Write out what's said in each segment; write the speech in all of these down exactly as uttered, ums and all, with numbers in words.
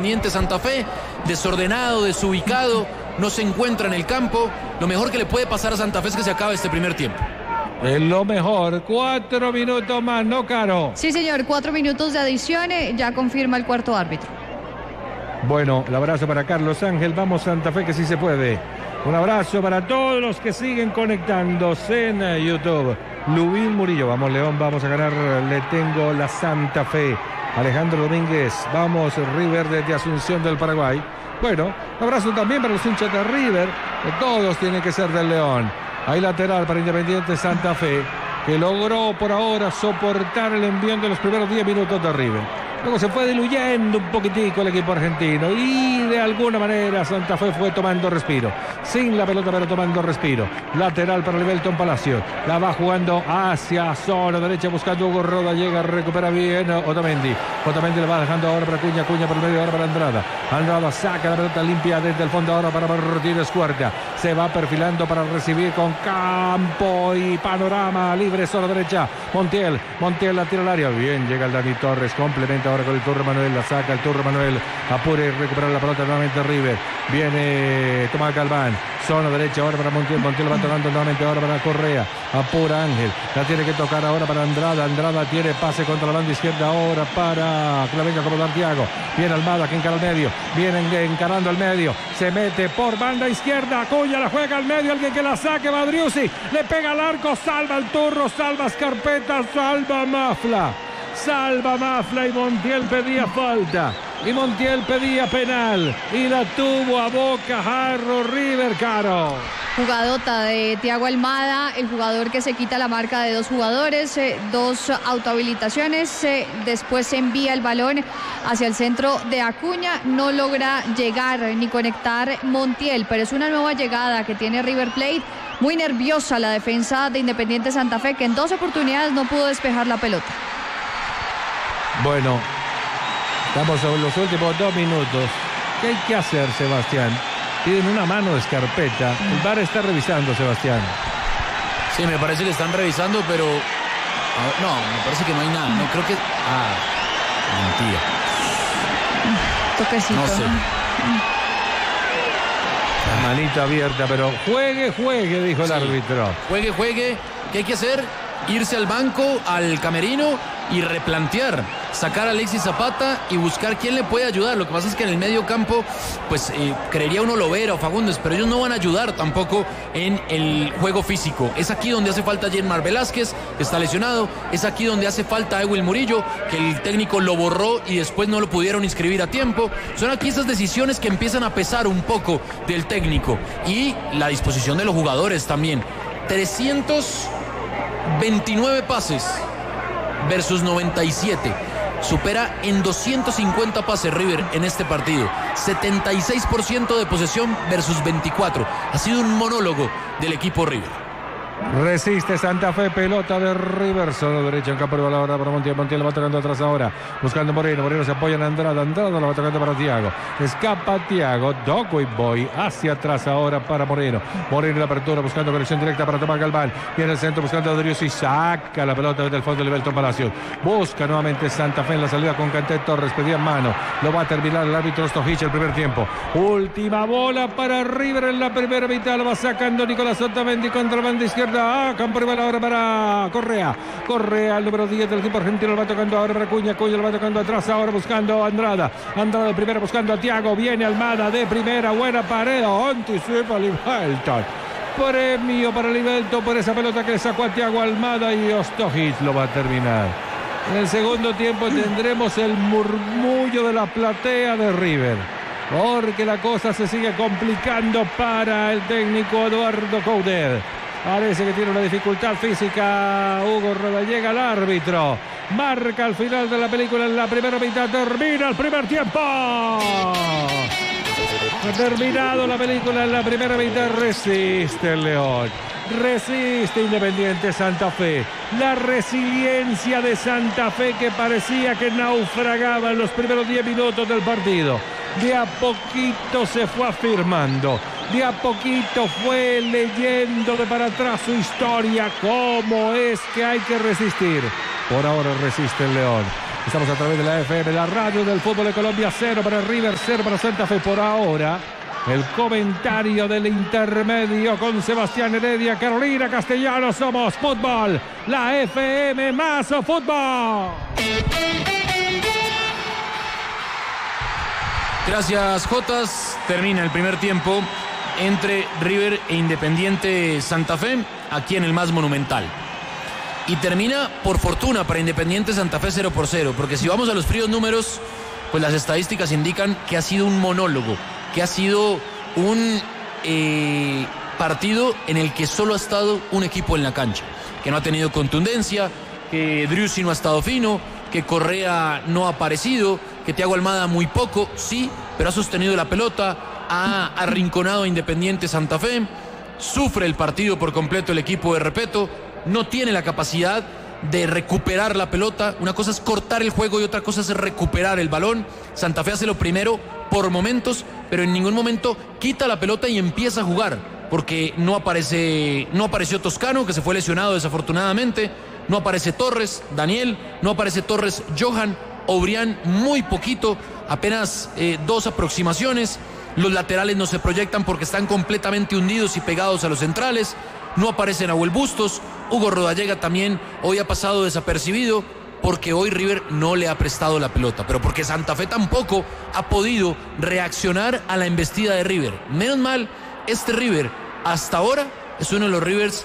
Independiente Santa Fe, desordenado, desubicado, no se encuentra en el campo. Lo mejor que le puede pasar a Santa Fe es que se acabe este primer tiempo. Es lo mejor. Cuatro minutos más, ¿no, Caro? Sí, señor, cuatro minutos de adición, eh, ya confirma el cuarto árbitro. Bueno, el abrazo para Carlos Ángel. Vamos, Santa Fe, que sí se puede. Un abrazo para todos los que siguen conectándose en YouTube. Lubín Murillo, vamos León, vamos a ganar. Le tengo la Santa Fe. Alejandro Domínguez, vamos River desde Asunción del Paraguay. Bueno, un abrazo también para los hinchas de River. Todos tienen que ser del León. Hay lateral para Independiente Santa Fe, que logró por ahora soportar el envión de los primeros diez minutos de River. Luego se fue diluyendo un poquitico el equipo argentino y de alguna manera Santa Fe fue tomando respiro. Sin la pelota, pero tomando respiro. Lateral para Levelton Palacio. La va jugando hacia zona derecha buscando Hugo Roda. Llega, recupera bien Otamendi. Otamendi le va dejando ahora para Cuña. Cuña por el medio ahora para Andrada. Andrada saca la pelota limpia desde el fondo ahora para Martínez Cuarta. Se va perfilando para recibir con campo y panorama libre. Zona derecha. Montiel. Montiel la tira al área. Bien, llega el Dani Torres. Complementa ahora con el Turro Manuel, la saca el Turro Manuel, apure y recupera la pelota nuevamente River, viene Tomás Galván, zona derecha ahora para Montiel, Montiel va tocando nuevamente ahora para Correa, apura Ángel, la tiene que tocar ahora para Andrada, Andrada tiene pase contra la banda izquierda ahora para que la venga a acomodar Thiago, viene Almada que encara al medio, viene encarando al medio, se mete por banda izquierda, Acuña la juega al medio, alguien que la saque, Badriusi, le pega al arco, salva el Turro, salva Scarpetta, salva Mafla. Salva Mafla y Montiel pedía falta. Y Montiel pedía penal. Y la tuvo a boca Jarro River, Caro. Jugadota de Thiago Almada, el jugador que se quita la marca de dos jugadores, eh, dos autohabilitaciones, eh, después se envía el balón hacia el centro de Acuña, no logra llegar ni conectar Montiel, pero es una nueva llegada que tiene River Plate, muy nerviosa la defensa de Independiente Santa Fe, que en dos oportunidades no pudo despejar la pelota. Bueno, estamos en los últimos dos minutos. ¿Qué hay que hacer, Sebastián? Piden una mano de Scarpetta. El V A R está revisando, Sebastián. Sí, me parece que están revisando, pero... No, me parece que no hay nada. No creo que... Ah, mentira. Toquecito. No sé. La manita abierta, pero juegue, juegue, dijo el sí. árbitro. Juegue, juegue. ¿Qué hay que hacer? Irse al banco, al camerino y replantear, sacar a Alexis Zapata y buscar quién le puede ayudar. Lo que pasa es que en el medio campo, pues eh, creería uno Lovera o Fagundes, pero ellos no van a ayudar tampoco en el juego físico. Es aquí donde hace falta Yermar Velázquez, que está lesionado. Es aquí donde hace falta Ewell Murillo, que el técnico lo borró y después no lo pudieron inscribir a tiempo. Son aquí esas decisiones que empiezan a pesar un poco del técnico y la disposición de los jugadores también. trescientos veintinueve pases versus noventa y siete. Supera en doscientos cincuenta pases River en este partido. setenta y seis por ciento de posesión versus veinticuatro. Ha sido un monólogo del equipo River. Resiste Santa Fe, pelota de River, solo derecha en campo de balón ahora para Montiel, Montiel lo va tocando atrás ahora, buscando Moreno, Moreno se apoya en Andrada, Andrada lo va tocando para Thiago, escapa Thiago, Doco y Boy hacia atrás ahora para Moreno, Moreno en la apertura buscando conexión directa para Tomás Galván, viene el centro buscando a Adrius y saca la pelota desde el fondo de Levelton Palacio, busca nuevamente Santa Fe en la salida con Canté Torres, pedía en mano, lo va a terminar el árbitro Stojic el primer tiempo, última bola para River en la primera mitad, lo va sacando Nicolás Otamendi contra la banda izquierda. Ah, campo rival ahora para Correa. Correa, el número diez del equipo argentino, lo va tocando ahora para Cuña. Cuña lo va tocando atrás ahora buscando a Andrada. Andrada de primera buscando a Thiago. Viene Almada de primera. Buena pared. Anticipa Livelton. Premio para Livelton por esa pelota que le sacó a Thiago Almada y Stojic lo va a terminar. En el segundo tiempo tendremos el murmullo de la platea de River, porque la cosa se sigue complicando para el técnico Eduardo Coudet. Parece que tiene una dificultad física Hugo Roda, llega el árbitro, marca el final de la película en la primera mitad, termina el primer tiempo. Ha terminado la película en la primera mitad, resiste el León, resiste Independiente Santa Fe, la resiliencia de Santa Fe que parecía que naufragaba en los primeros diez minutos del partido. De a poquito se fue afirmando, de a poquito fue leyendo de para atrás su historia, cómo es que hay que resistir. Por ahora resiste el León, Estamos a través de la F M, la radio del fútbol de Colombia. Cero para River, cero para Santa Fe por ahora. El comentario del intermedio con Sebastián Heredia, Carolina Castellanos. Somos fútbol, la F M más fútbol. Gracias, Jotas. Termina el primer tiempo entre River e Independiente Santa Fe, aquí en el más monumental. Y termina, por fortuna, para Independiente Santa Fe cero por cero, porque si vamos a los fríos números, pues las estadísticas indican que ha sido un monólogo, que ha sido un eh, partido en el que solo ha estado un equipo en la cancha, que no ha tenido contundencia, que Driussi no ha estado fino, que Correa no ha aparecido, que Thiago Almada muy poco, sí, pero ha sostenido la pelota, ha arrinconado a Independiente Santa Fe, sufre el partido por completo el equipo de Repetto, no tiene la capacidad de recuperar la pelota. Una cosa es cortar el juego y otra cosa es recuperar el balón. Santa Fe hace lo primero por momentos, pero en ningún momento quita la pelota y empieza a jugar, porque no aparece, no apareció Toscano, que se fue lesionado desafortunadamente, no aparece Torres, Daniel, no aparece Torres, Johan, Obrián muy poquito, apenas eh, dos aproximaciones. Los laterales no se proyectan porque están completamente hundidos y pegados a los centrales. No aparece Nahuel Bustos. Hugo Rodallega también hoy ha pasado desapercibido porque hoy River no le ha prestado la pelota, pero porque Santa Fe tampoco ha podido reaccionar a la embestida de River. Menos mal, este River hasta ahora es uno de los Rivers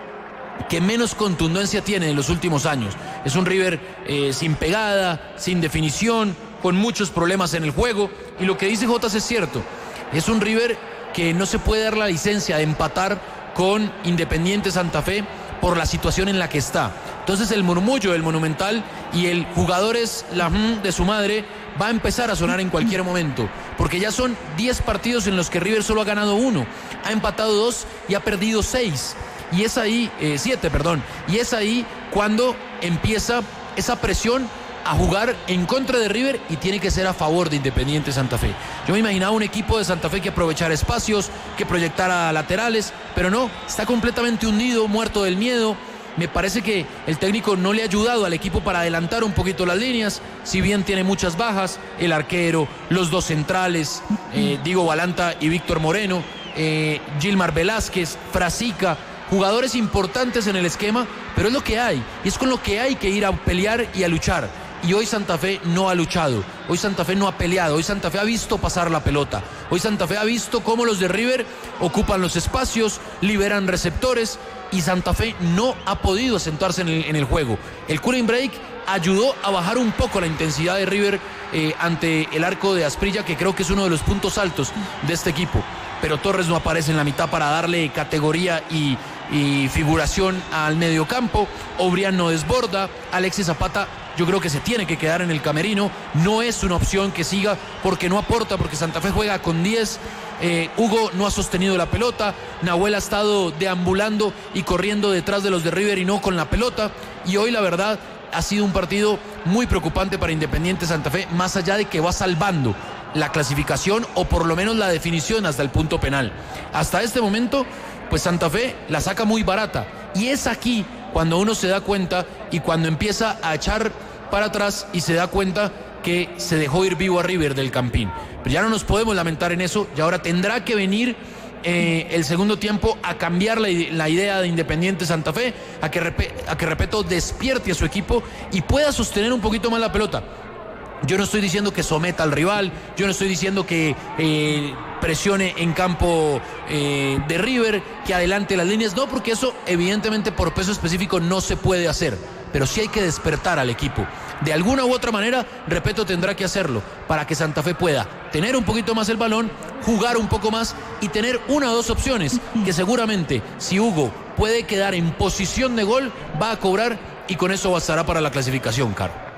que menos contundencia tiene en los últimos años. Es un River eh, sin pegada, sin definición, con muchos problemas en el juego, y lo que dice Jotas es cierto. Es un River que no se puede dar la licencia de empatar con Independiente Santa Fe por la situación en la que está. Entonces el murmullo del Monumental y el jugador es la mm de su madre va a empezar a sonar en cualquier momento, porque ya son diez partidos en los que River solo ha ganado uno, ha empatado dos y ha perdido seis, y es ahí, eh, siete, perdón, y es ahí cuando empieza esa presión a jugar en contra de River y tiene que ser a favor de Independiente Santa Fe. Yo me imaginaba un equipo de Santa Fe que aprovechara espacios, que proyectara laterales, pero no, está completamente hundido, muerto del miedo. Me parece que el técnico no le ha ayudado al equipo para adelantar un poquito las líneas, si bien tiene muchas bajas, el arquero, los dos centrales, eh, Diego Balanta y Víctor Moreno, eh, Gilmar Velázquez, Frasica, jugadores importantes en el esquema, pero es lo que hay, y es con lo que hay que ir a pelear y a luchar. Y hoy Santa Fe no ha luchado, hoy Santa Fe no ha peleado, hoy Santa Fe ha visto pasar la pelota, hoy Santa Fe ha visto cómo los de River ocupan los espacios, liberan receptores, y Santa Fe no ha podido asentarse en el, en el juego. El cooling break ayudó a bajar un poco la intensidad de River eh, ante el arco de Asprilla, que creo que es uno de los puntos altos de este equipo, pero Torres no aparece en la mitad para darle categoría y, y figuración al mediocampo. Obrián no desborda, Alexis Zapata yo creo que se tiene que quedar en el camerino, no es una opción que siga porque no aporta, porque Santa Fe juega con diez. eh, Hugo no ha sostenido la pelota, Nahuel ha estado deambulando y corriendo detrás de los de River y no con la pelota, y hoy la verdad ha sido un partido muy preocupante para Independiente Santa Fe, más allá de que va salvando la clasificación o por lo menos la definición hasta el punto penal. Hasta este momento, pues Santa Fe la saca muy barata, y es aquí cuando uno se da cuenta y cuando empieza a echar para atrás y se da cuenta que se dejó ir vivo a River del Campín. Pero ya no nos podemos lamentar en eso, y ahora tendrá que venir eh, el segundo tiempo a cambiar la, la idea de Independiente Santa Fe, a que, a que Repetto despierte a su equipo y pueda sostener un poquito más la pelota. Yo no estoy diciendo que someta al rival, yo no estoy diciendo que eh, presione en campo eh, de River, que adelante las líneas, no, porque eso evidentemente por peso específico no se puede hacer, pero sí hay que despertar al equipo. De alguna u otra manera, Repetto tendrá que hacerlo para que Santa Fe pueda tener un poquito más el balón, jugar un poco más y tener una o dos opciones que seguramente si Hugo puede quedar en posición de gol, va a cobrar, y con eso bastará para la clasificación, Caro.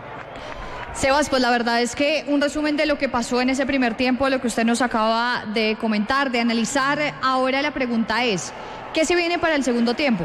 Sebas, pues la verdad es que un resumen de lo que pasó en ese primer tiempo, lo que usted nos acaba de comentar, de analizar. Ahora la pregunta es, ¿qué se viene para el segundo tiempo?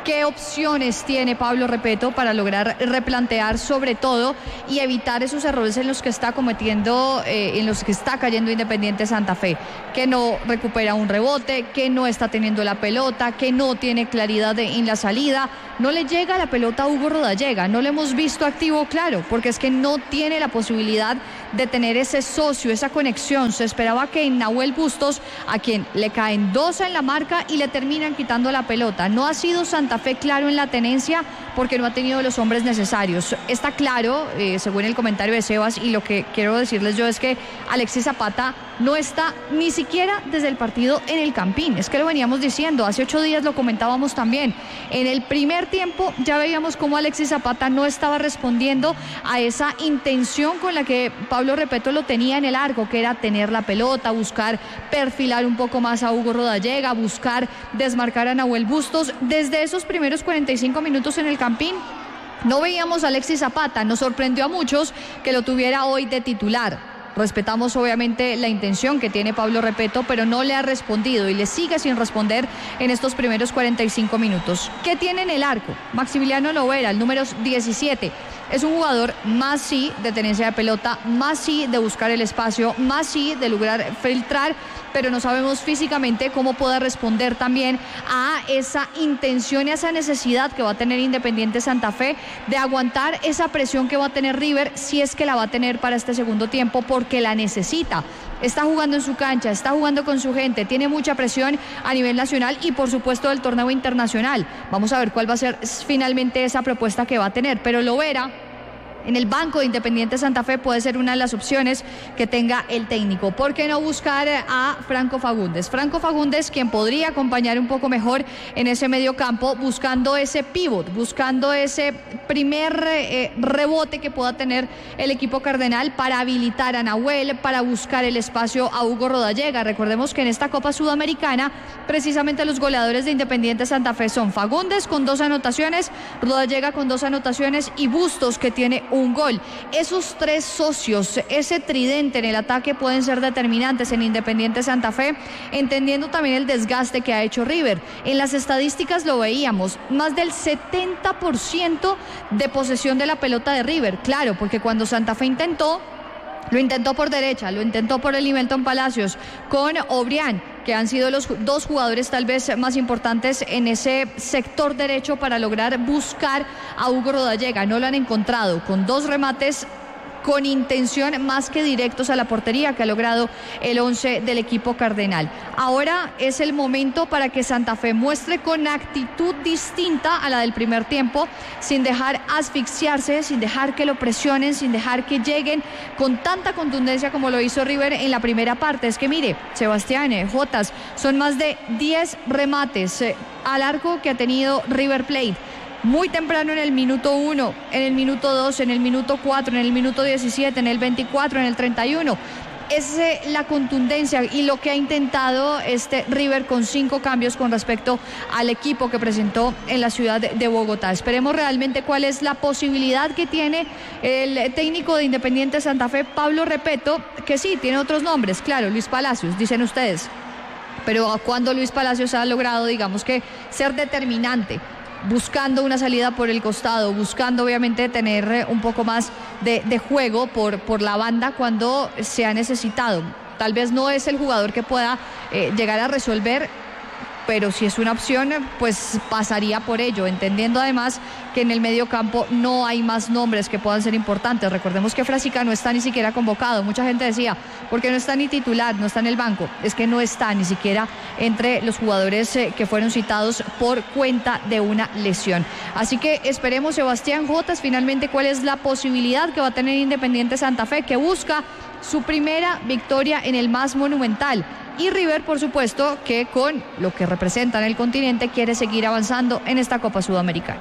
¿Qué opciones tiene Pablo Repetto para lograr replantear sobre todo y evitar esos errores en los que está cometiendo, eh, en los que está cayendo Independiente Santa Fe? Que no recupera un rebote, que no está teniendo la pelota, que no tiene claridad de, en la salida. No le llega la pelota a Hugo Rodallega, no lo hemos visto activo, claro, porque es que no tiene la posibilidad de tener ese socio, esa conexión. Se esperaba que en Nahuel Bustos, a quien le caen dos en la marca y le terminan quitando la pelota. No ha sido Santa Fe claro en la tenencia porque no ha tenido los hombres necesarios. Está claro, eh, según el comentario de Sebas, y lo que quiero decirles yo es que Alexis Zapata no está ni siquiera desde el partido en el Campín. Es que lo veníamos diciendo, hace ocho días lo comentábamos también. En el primer tiempo ya veíamos cómo Alexis Zapata no estaba respondiendo a esa intención con la que Pablo Repetto lo tenía en el arco, que era tener la pelota, buscar perfilar un poco más a Hugo Rodallega, buscar desmarcar a Nahuel Bustos. Desde esos primeros cuarenta y cinco minutos en el Campín no veíamos a Alexis Zapata. Nos sorprendió a muchos que lo tuviera hoy de titular. Respetamos obviamente la intención que tiene Pablo Repetto, pero no le ha respondido y le sigue sin responder en estos primeros cuarenta y cinco minutos. ¿Qué tiene en el arco? Maximiliano Lovera, el número diecisiete. Es un jugador más sí de tenencia de pelota, más sí de buscar el espacio, más sí de lograr filtrar, pero no sabemos físicamente cómo pueda responder también a esa intención y a esa necesidad que va a tener Independiente Santa Fe de aguantar esa presión que va a tener River, si es que la va a tener para este segundo tiempo, porque la necesita. Está jugando en su cancha, está jugando con su gente, tiene mucha presión a nivel nacional y por supuesto del torneo internacional. Vamos a ver cuál va a ser finalmente esa propuesta que va a tener, pero Lovera en el banco de Independiente Santa Fe puede ser una de las opciones que tenga el técnico. ¿Por qué no buscar a Franco Fagundes? Franco Fagundes, quien podría acompañar un poco mejor en ese medio campo, buscando ese pivot, buscando ese primer eh, rebote que pueda tener el equipo cardenal para habilitar a Nahuel, para buscar el espacio a Hugo Rodallega. Recordemos que en esta Copa Sudamericana, precisamente los goleadores de Independiente Santa Fe son Fagundes con dos anotaciones, Rodallega con dos anotaciones y Bustos, que tiene un gol. Esos tres socios, ese tridente en el ataque pueden ser determinantes en Independiente Santa Fe, entendiendo también el desgaste que ha hecho River. En las estadísticas lo veíamos, más del setenta por ciento de posesión de la pelota de River. Claro, porque cuando Santa Fe intentó, lo intentó por derecha, lo intentó por el Limelton Palacios, con Obrián, que han sido los dos jugadores tal vez más importantes en ese sector derecho para lograr buscar a Hugo Rodallega. No lo han encontrado, con dos remates con intención más que directos a la portería que ha logrado el once del equipo cardenal. Ahora es el momento para que Santa Fe muestre con actitud distinta a la del primer tiempo, sin dejar asfixiarse, sin dejar que lo presionen, sin dejar que lleguen con tanta contundencia como lo hizo River en la primera parte. Es que mire, Sebastián, eh, Jotas, son más de diez remates eh, al arco que ha tenido River Plate. Muy temprano en el minuto uno, en el minuto dos, en el minuto cuatro, en el minuto diecisiete, en el veinticuatro, en el treinta y uno. Es eh, la contundencia y lo que ha intentado este River con cinco cambios con respecto al equipo que presentó en la ciudad de, de Bogotá. Esperemos realmente cuál es la posibilidad que tiene el técnico de Independiente Santa Fe, Pablo Repetto, que sí, tiene otros nombres, claro, Luis Palacios, dicen ustedes. Pero cuando Luis Palacios ha logrado, digamos que, ser determinante, buscando una salida por el costado, buscando obviamente tener un poco más de, de juego por, por la banda cuando se ha necesitado. Tal vez no es el jugador que pueda eh, llegar a resolver, pero si es una opción, pues pasaría por ello, entendiendo además que en el medio campo no hay más nombres que puedan ser importantes. Recordemos que Frasica no está ni siquiera convocado. Mucha gente decía, ¿por qué no está ni titular, no está en el banco? Es que no está ni siquiera entre los jugadores eh, que fueron citados por cuenta de una lesión. Así que esperemos, Sebastián Jotas, finalmente cuál es la posibilidad que va a tener Independiente Santa Fe, que busca su primera victoria en el más monumental. Y River, por supuesto, que con lo que representa en el continente quiere seguir avanzando en esta Copa Sudamericana.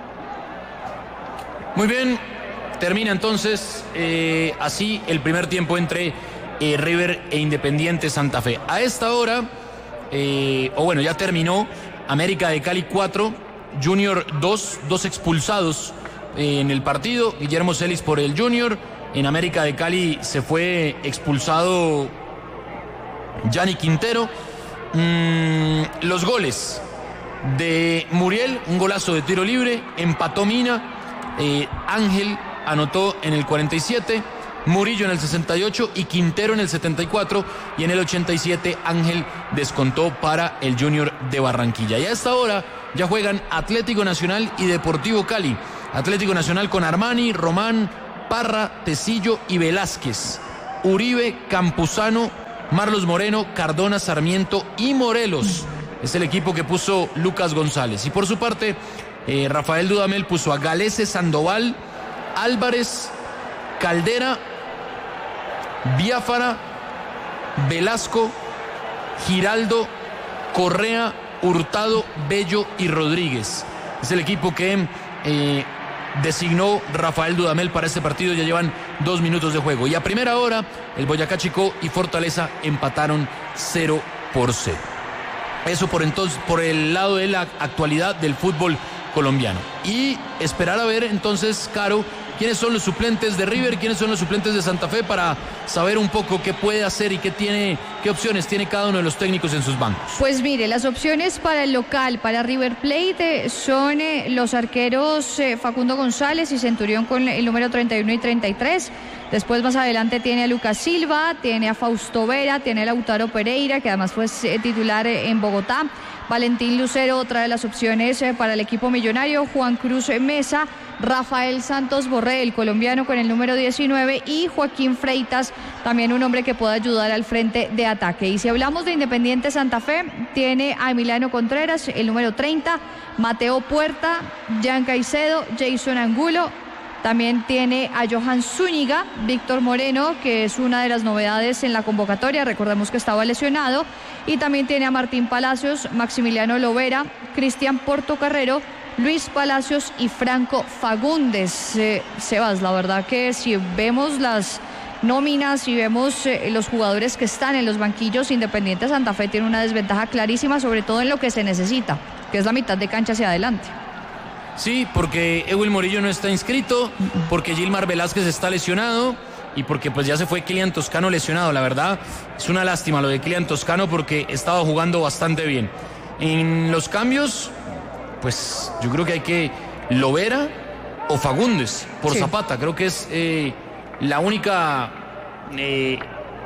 Muy bien, termina entonces eh, así el primer tiempo entre eh, River e Independiente Santa Fe. A esta hora, eh, o bueno, ya terminó, América de Cali cuatro, Junior dos, dos expulsados eh, en el partido, Guillermo Celis por el Junior. En América de Cali se fue expulsado Gianni Quintero. Mm, los goles. de Muriel, un golazo de tiro libre, empató Mina, eh, Ángel anotó en el cuarenta y siete, Murillo en el sesenta y ocho y Quintero en el setenta y cuatro, y en el ochenta y siete Ángel descontó para el Junior de Barranquilla. Y a esta hora ya juegan Atlético Nacional y Deportivo Cali. Atlético Nacional con Armani, Román, Parra, Tecillo y Velázquez. Uribe, Campuzano, Marlos Moreno, Cardona, Sarmiento y Morelos. Es el equipo que puso Lucas González. Y por su parte, eh, Rafael Dudamel puso a Galese, Sandoval, Álvarez, Caldera, Biafara, Velasco, Giraldo, Correa, Hurtado, Bello y Rodríguez. Es el equipo que eh, designó Rafael Dudamel para este partido. Ya llevan dos minutos de juego. Y a primera hora, el Boyacá Chicó y Fortaleza empataron cero por cero. Eso por entonces, por el lado de la actualidad del fútbol colombiano. Y esperar a ver entonces, Caro, quiénes son los suplentes de River, quiénes son los suplentes de Santa Fe, para saber un poco qué puede hacer y qué tiene, qué opciones tiene cada uno de los técnicos en sus bancos. Pues mire, las opciones para el local, para River Plate, eh, son eh, los arqueros eh, Facundo González y Centurión con el número treinta y uno y treinta y tres. Después más adelante tiene a Lucas Silva, tiene a Fausto Vera, tiene a Lautaro Pereira, que además fue eh, titular eh, en Bogotá. Valentín Lucero, otra de las opciones eh, para el equipo millonario. Juan Cruz Mesa, Rafael Santos Borré, el colombiano con el número diecinueve, y Joaquín Freitas, también un hombre que pueda ayudar al frente de ataque. Y si hablamos de Independiente Santa Fe, tiene a Emiliano Contreras, el número treinta, Mateo Puerta, Jan Caicedo, Jason Angulo. También tiene a Johan Zúñiga, Víctor Moreno, que es una de las novedades en la convocatoria, recordemos que estaba lesionado, y también tiene a Martín Palacios, Maximiliano Lovera, Cristian Portocarrero, Luis Palacios y Franco Fagundes. Eh, Sebas, la verdad que si vemos las nóminas y vemos eh, los jugadores que están en los banquillos, Independiente Santa Fe tiene una desventaja clarísima, sobre todo en lo que se necesita, que es la mitad de cancha hacia adelante. Sí, porque Ewil Morillo no está inscrito, porque Gilmar Velázquez está lesionado y porque pues ya se fue Kylian Toscano lesionado. La verdad es una lástima lo de Kylian Toscano porque estaba jugando bastante bien. En los cambios, pues yo creo que hay que Lovera o Fagundes por sí. Zapata. Creo que es eh, la única eh,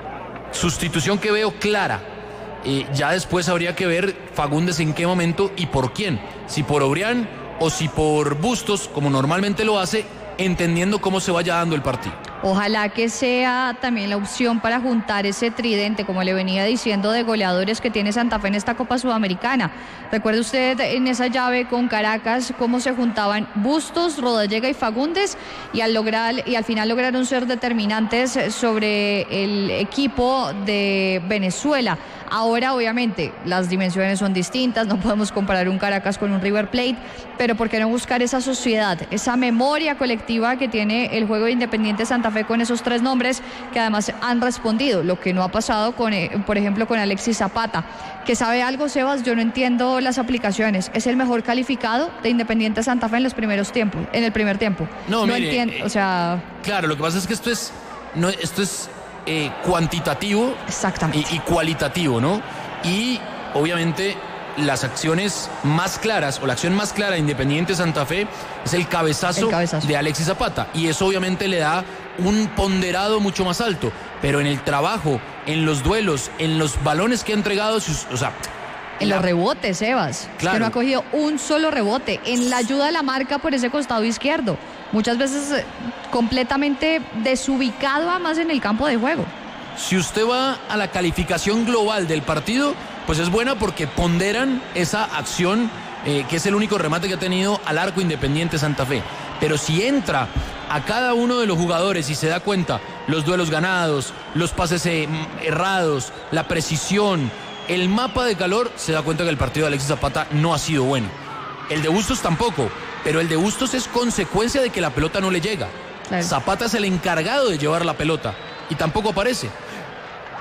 sustitución que veo clara. Eh, ya después habría que ver Fagundes en qué momento y por quién. Si por Obrián o si por Bustos, como normalmente lo hace, entendiendo cómo se vaya dando el partido. Ojalá que sea también la opción para juntar ese tridente, como le venía diciendo, de goleadores que tiene Santa Fe en esta Copa Sudamericana. Recuerde usted en esa llave con Caracas cómo se juntaban Bustos, Rodallega y Fagundes, y al lograr y al final lograron ser determinantes sobre el equipo de Venezuela. Ahora, obviamente, las dimensiones son distintas, no podemos comparar un Caracas con un River Plate, pero ¿por qué no buscar esa sociedad, esa memoria colectiva que tiene el juego de Independiente Santa Fe con esos tres nombres que además han respondido? Lo que no ha pasado, con, por ejemplo, con Alexis Zapata, que sabe algo, Sebas, yo no entiendo las aplicaciones. Es el mejor calificado de Independiente Santa Fe en los primeros tiempos, en el primer tiempo. No, no mire, entiendo, eh, o sea... Claro, lo que pasa es que esto es... No, esto es... Eh, cuantitativo Exactamente. Y, y cualitativo, ¿no? Y obviamente las acciones más claras o la acción más clara de Independiente Santa Fe es el cabezazo, el cabezazo de Alexis Zapata, y eso obviamente le da un ponderado mucho más alto, pero en el trabajo, en los duelos, en los balones que ha entregado, o sea... En la... los rebotes, Sebas, claro. Que no ha cogido un solo rebote, en la ayuda a la marca por ese costado izquierdo, muchas veces eh, completamente desubicado además en el campo de juego. Si usted va a la calificación global del partido, pues es buena porque ponderan esa acción eh, que es el único remate que ha tenido al arco Independiente Santa Fe. Pero si entra a cada uno de los jugadores y se da cuenta los duelos ganados, los pases eh, errados, la precisión, el mapa de calor, se da cuenta que el partido de Alexis Zapata no ha sido bueno. El de Bustos tampoco, pero el de Bustos es consecuencia de que la pelota no le llega. Claro. Zapata es el encargado de llevar la pelota y tampoco aparece.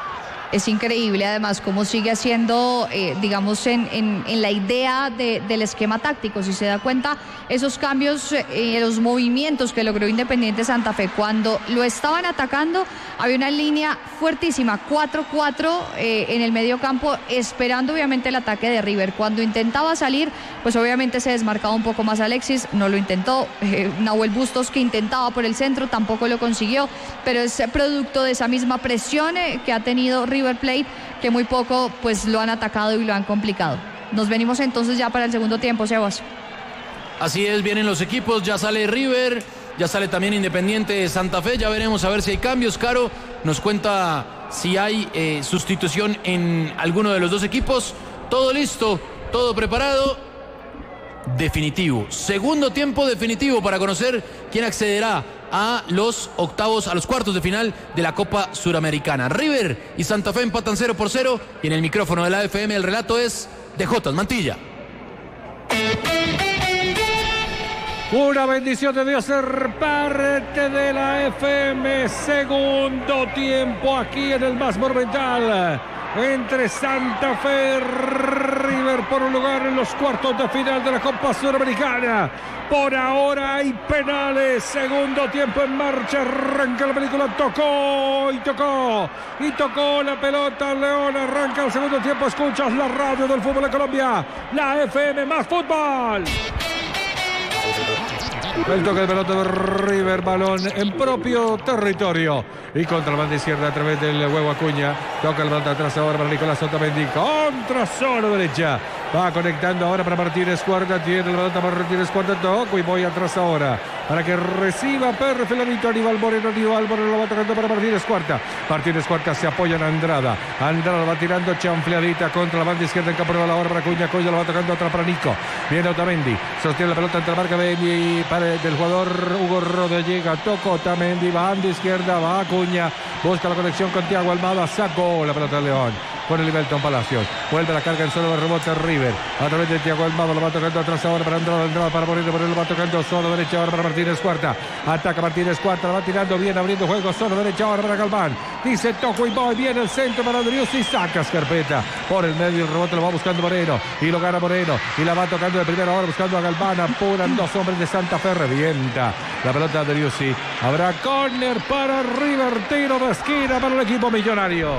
Es increíble además cómo sigue haciendo, eh, digamos, en, en, en la idea de, del esquema táctico. Si se da cuenta, esos cambios, eh, los movimientos que logró Independiente Santa Fe, cuando lo estaban atacando, había una línea fuertísima, cuatro cuatro eh, en el medio campo, esperando obviamente el ataque de River. Cuando intentaba salir, pues obviamente se desmarcaba un poco más Alexis, no lo intentó. Eh, Nahuel Bustos, que intentaba por el centro, tampoco lo consiguió, pero es producto de esa misma presión eh, que ha tenido River River Plate, que muy poco pues lo han atacado y lo han complicado. Nos venimos entonces ya para el segundo tiempo, Sebas. Así es, vienen los equipos, ya sale River, ya sale también Independiente de Santa Fe, ya veremos a ver si hay cambios. Caro nos cuenta si hay eh, sustitución en alguno de los dos equipos. Todo listo, todo preparado, definitivo. Segundo tiempo definitivo para conocer quién accederá a los octavos, a los cuartos de final de la Copa Suramericana. River y Santa Fe empatan cero por cero y en el micrófono de la F M el relato es de Jotas Mantilla. Una bendición de Dios ser parte de la F M. Segundo tiempo aquí en el más monumental entre Santa Fe y River por un lugar en los cuartos de final de la Copa Suramericana. Por ahora hay penales. Segundo tiempo en marcha. Arranca la película. Tocó y tocó. Y tocó la pelota. León arranca el segundo tiempo. Escuchas la radio del fútbol de Colombia. La F M más fútbol. El toque de pelota de River, balón en propio territorio y contra la banda izquierda a través del huevo Acuña. Toca la pelota atrás ahora para Nicolás Otamendi, contra zona derecha. Va conectando ahora para Martínez Cuarta. Tiene la pelota para Martínez Cuarta. Toco y voy atrás ahora para que reciba Perro Felanito. Aníbal Moreno. Aníbal Moreno lo va tocando para Martínez Cuarta. Martínez Cuarta se apoya en Andrada. Andrada va tirando chanfleadita contra la banda izquierda en campo de la hora para Acuña. Acuña lo va tocando atrás para Nico. Viene Otamendi. Sostiene la pelota entre la marca de, para, del jugador Hugo Rodríguez. Llega, toca Otamendi. Banda izquierda. Va Acuña. Busca la conexión con Thiago Almada. Sacó la pelota de León con el Livelton Palacios. Vuelve la carga en solo de rebote River. A través de Thiago Almada lo va tocando atrás ahora para Andrada. Andrada para Moreno. Moreno lo va tocando solo derecha ahora para Martínez Cuarta. Ataca Martínez Cuarta. Lo va tirando bien, abriendo juego solo derecha ahora para Galván. Dice toco y voy. Viene el centro para Driussi y saca Scarpetta. Por el medio el rebote lo va buscando Moreno. Y lo gana Moreno. Y la va tocando de primera hora buscando a Galván. Apuran dos hombres de Santa Fe. Revienta la pelota de Driussi. Habrá córner para River. Tiro de esquina para el equipo millonario.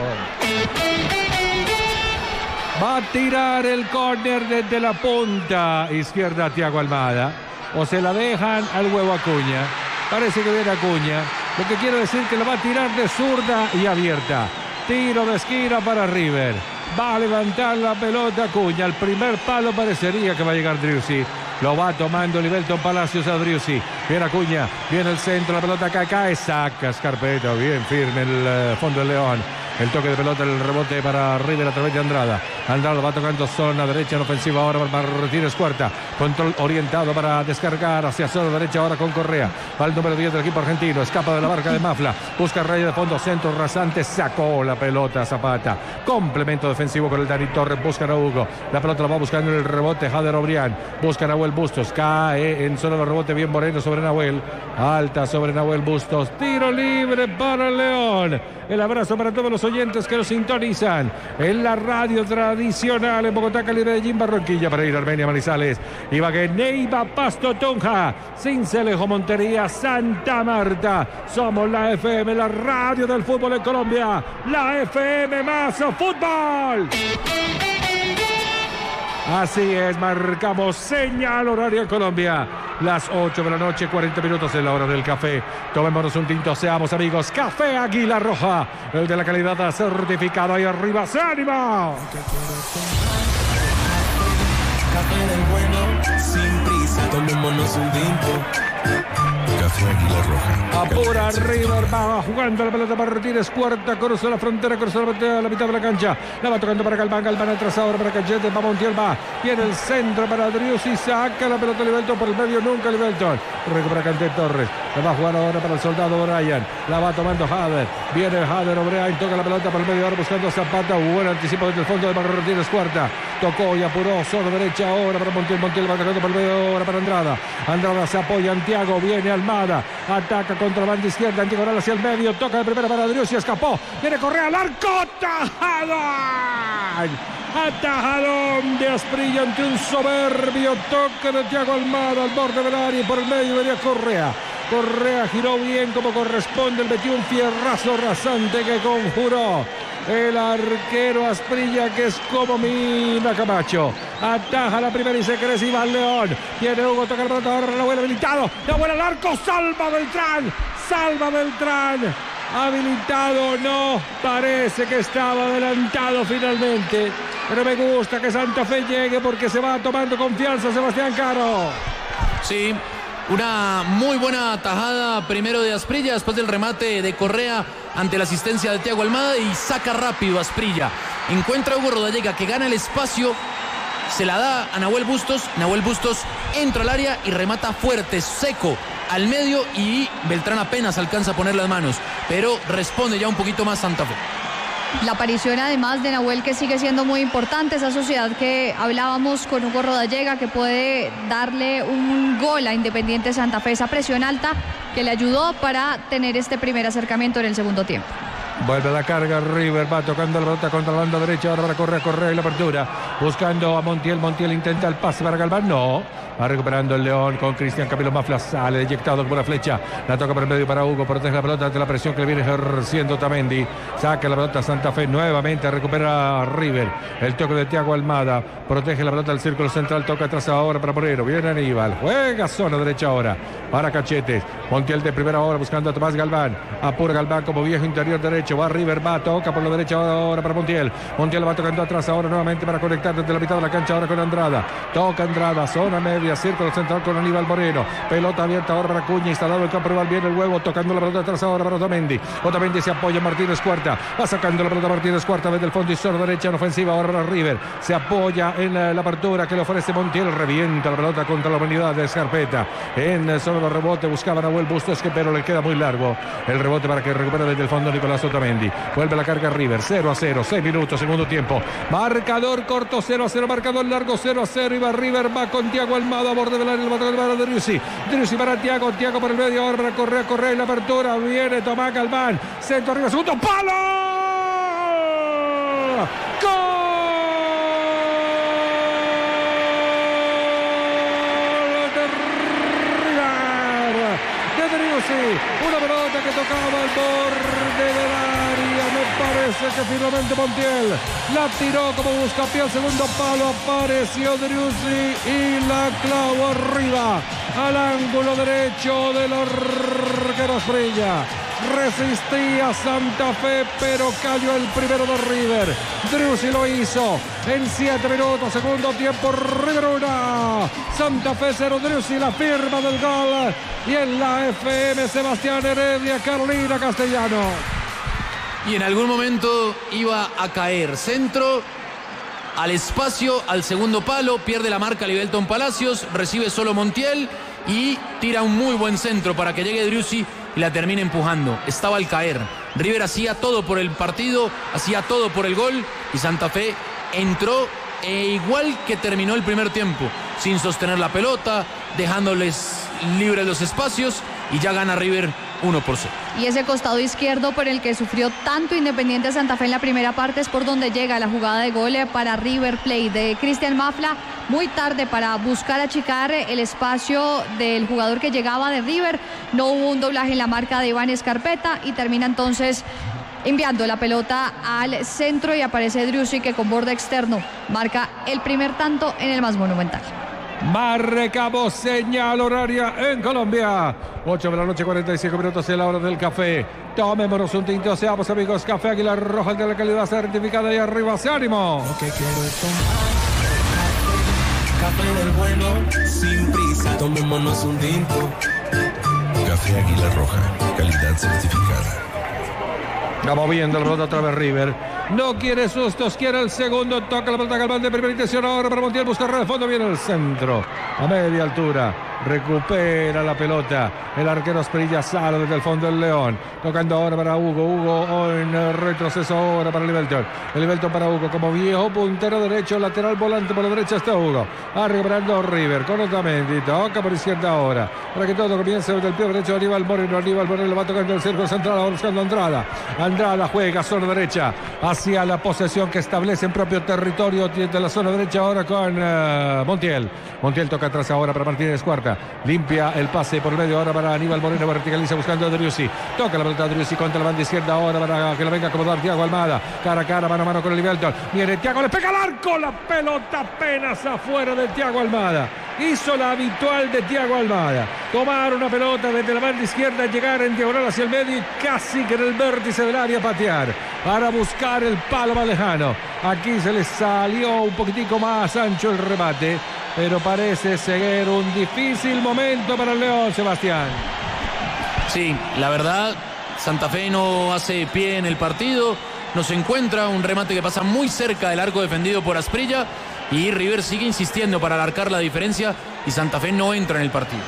Va a tirar el córner desde la punta izquierda Thiago Almada. O se la dejan al huevo Acuña. Parece que viene Acuña. Lo que quiero decir que lo va a tirar de zurda y abierta. Tiro de esquina para River. Va a levantar la pelota Acuña. Al primer palo parecería que va a llegar Driussi. Lo va tomando Livelton Palacios a Driussi. Viene Acuña. Viene el centro. La pelota acá cae. Saca Scarpetta. Bien firme el fondo del León. El toque de pelota, el rebote para River a través de Andrada. Andrada va tocando zona derecha en ofensiva ahora para Martínez Cuarta. Control orientado para descargar hacia zona derecha ahora con Correa. Va el número diez del equipo argentino. Escapa de la barca de Mafla. Busca raya de fondo, centro rasante. Sacó la pelota Zapata. Complemento defensivo con el Dani Torres. Buscan a Hugo. La pelota la va buscando en el rebote Jader Obrián. Busca a Nahuel Bustos. Cae en zona de rebote bien Moreno sobre Nahuel. Alta sobre Nahuel Bustos. Tiro libre para el León. El abrazo para todos los oyentes que nos sintonizan en la radio tradicional en Bogotá, Cali, Medellín, Barranquilla, para ir a Armenia, Manizales, Ibagué, Neiva, Pasto, Tunja, Sincelejo, Montería, Santa Marta. Somos la F M, la radio del fútbol en Colombia, la F M más fútbol. Así es, marcamos señal horaria en Colombia. Las ocho de la noche, cuarenta minutos en la hora del café. Tomémonos un tinto, seamos amigos. Café Águila Roja, el de la calidad certificado. Ahí arriba, ¡se anima! Café del bueno, sin prisa, tomémonos un tinto. Café Águila Roja. Apura River, va jugando la pelota para Martínez Cuarta, cruza la frontera, cruza la, la mitad de la cancha, la va tocando para Galván, Galván atrás ahora para Cachete, va Montiel, va, viene el centro para Driussi, saca la pelota Livelton por el medio, nunca Livelton, recupera Canté Torres, la va a jugar ahora para el soldado O'Brien, la va tomando Jader, viene Jader O'Brien, toca la pelota por el medio, ahora buscando a Zapata, buen anticipo desde el fondo de Martínez Cuarta, tocó y apuró, solo derecha ahora para Montiel, Montiel va tocando por el medio, ahora para Andrada, Andrada se apoya en Thiago, viene al mar. Almada. Ataca contra la banda izquierda, en diagonal hacia el medio. Toca de primera para Driussi, escapó. Viene Correa al arco. ¡Tajadón! Atajadón de Asprilla ante un soberbio toque de Thiago Almada al borde del área y por el medio venía Correa. Correa giró bien como corresponde, metió un fierrazo rasante que conjuró el arquero Asprilla, que es como Mina Camacho. Ataja la primera y se crece Iván León. Tiene Hugo, toca el pelota, ahora Nahuel habilitado. Nahuel al arco, salva Beltrán. Salva Beltrán. Habilitado, no, parece que estaba adelantado finalmente. Pero me gusta que Santa Fe llegue porque se va tomando confianza Sebastián Caro. Sí, una muy buena tajada primero de Asprilla, después del remate de Correa ante la asistencia de Thiago Almada y saca rápido Asprilla. Encuentra a Hugo Rodallega que gana el espacio, se la da a Nahuel Bustos. Nahuel Bustos entra al área y remata fuerte, seco al medio y Beltrán apenas alcanza a poner las manos, pero responde ya un poquito más Santa Fe. La aparición además de Nahuel, que sigue siendo muy importante, esa sociedad que hablábamos con Hugo Rodallega, que puede darle un gol a Independiente Santa Fe, esa presión alta que le ayudó para tener este primer acercamiento en el segundo tiempo. Vuelve la carga, River va tocando la pelota contra la banda derecha, ahora para Correa, Correa y la apertura, buscando a Montiel, Montiel intenta el pase para Galván, no, va recuperando el León con Cristian Camilo Mafla, sale eyectado como una flecha, la toca por el medio para Hugo, protege la pelota ante la presión que le viene ejerciendo Otamendi, saca la pelota Santa Fe, nuevamente recupera a River, el toque de Thiago Almada, protege la pelota del círculo central, toca atrás ahora para Moreno, viene Aníbal, juega zona derecha ahora, para Cachetes, Montiel de primera hora buscando a Tomás Galván, apura Galván como viejo interior derecho, va River, va, toca por la derecha ahora para Montiel, Montiel va tocando atrás ahora nuevamente para conectar desde la mitad de la cancha ahora con Andrada, toca Andrada, zona media, círculo central con Aníbal Moreno, pelota abierta ahora para Acuña, instalado el campo rival, viene el huevo, tocando la pelota atrás ahora para Otamendi, Otamendi se apoya Martínez Cuarta, va sacando la pelota Martínez Cuarta desde el fondo y zona derecha en ofensiva ahora para River, se apoya en la, la apertura que le ofrece Montiel, revienta la pelota contra la unidad de Scarpeta, en solo el rebote buscaba Nahuel Bustos, que pero le queda muy largo el rebote para que recupere desde el fondo Nicolás Otamendi. Vuelve la carga River, cero a cero, seis minutos, segundo tiempo. Marcador corto, cero a cero, marcador largo, cero a cero. Y va River, va con Thiago Almada a borde del área, el batón para Driussi. Driussi para Thiago, Thiago por el medio, ahora para Correa, Correa y la apertura. Viene Tomás Galván, centro arriba, segundo palo. ¡Gol! Una pelota que tocaba al borde del área, me parece que finalmente Montiel la tiró como buscapié al segundo palo, apareció Driussi y la clavó arriba al ángulo derecho del arquero Asprilla. Resistía Santa Fe, pero cayó el primero de River. Driussi lo hizo en siete minutos, segundo tiempo, River uno, Santa Fe cero, Driussi la firma del gol. Y en la F M, Sebastián Heredia, Carolina Castellano. Y en algún momento iba a caer. Centro al espacio, al segundo palo, pierde la marca Libelton Palacios, recibe solo Montiel y tira un muy buen centro para que llegue Driussi y la termina empujando. Estaba al caer. River hacía todo por el partido, hacía todo por el gol y Santa Fe entró e igual que terminó el primer tiempo, sin sostener la pelota, dejándoles libres los espacios y ya gana River uno por cero. Y ese costado izquierdo por el que sufrió tanto Independiente Santa Fe en la primera parte es por donde llega la jugada de gol para River Plate de Cristian Mafla, muy tarde para buscar achicar el espacio del jugador que llegaba de River. No hubo un doblaje en la marca de Iván Scarpeta y termina entonces enviando la pelota al centro y aparece Driussi, que con borde externo marca el primer tanto en el más monumental. Marcamos señal horaria en Colombia. ocho de la noche, cuarenta y cinco minutos, en la hora del café. Tomémonos un tinto, seamos amigos. Café Águila Roja, de la calidad certificada, y arriba se ánimo. Lo que quiero es tomar café del bueno, sin prisa. Tomémonos un tinto. Café Águila Roja, calidad certificada. Vamos viendo el pelota otra vez River. No quiere sustos, quiere el segundo. Toca la pelota Galván de primera intención. Ahora para Montiel, busca red de fondo. Viene el centro a media altura. recupera la pelota. El arquero Asprilla sale desde el fondo del León. Tocando ahora para Hugo. Hugo en retroceso ahora para Livelton. El Livelton para Hugo como viejo puntero derecho, lateral volante por la derecha está Hugo. Va recuperando River con Otamendi. Toca por izquierda ahora. Para que todo comience desde el pie derecho de Aníbal Moreno. Aníbal Moreno va tocando el cerco central, buscando Andrada. Andrada juega zona derecha hacia la posesión que establece en propio territorio de la zona derecha ahora con uh, Montiel. Montiel toca atrás ahora para Martínez Cuarta. Limpia el pase por medio ahora para Aníbal Moreno. Verticaliza buscando a Driussi. Toca la pelota de Driussi contra la banda izquierda ahora para que la venga a acomodar Thiago Almada. Cara a cara, mano a mano con el Livelton. Viene Thiago, le pega al arco. La pelota apenas afuera de Thiago Almada. Hizo la habitual de Thiago Almada. Tomar una pelota desde la banda izquierda, llegar en diagonal hacia el medio y casi que en el vértice del área patear para buscar el palo más lejano. Aquí se le salió un poquitico más ancho el remate, pero parece ser un difícil momento para el León, Sebastián. Sí, la verdad, Santa Fe no hace pie en el partido. Nos encuentra un remate que pasa muy cerca del arco defendido por Asprilla. Y River sigue insistiendo para alargar la diferencia y Santa Fe no entra en el partido.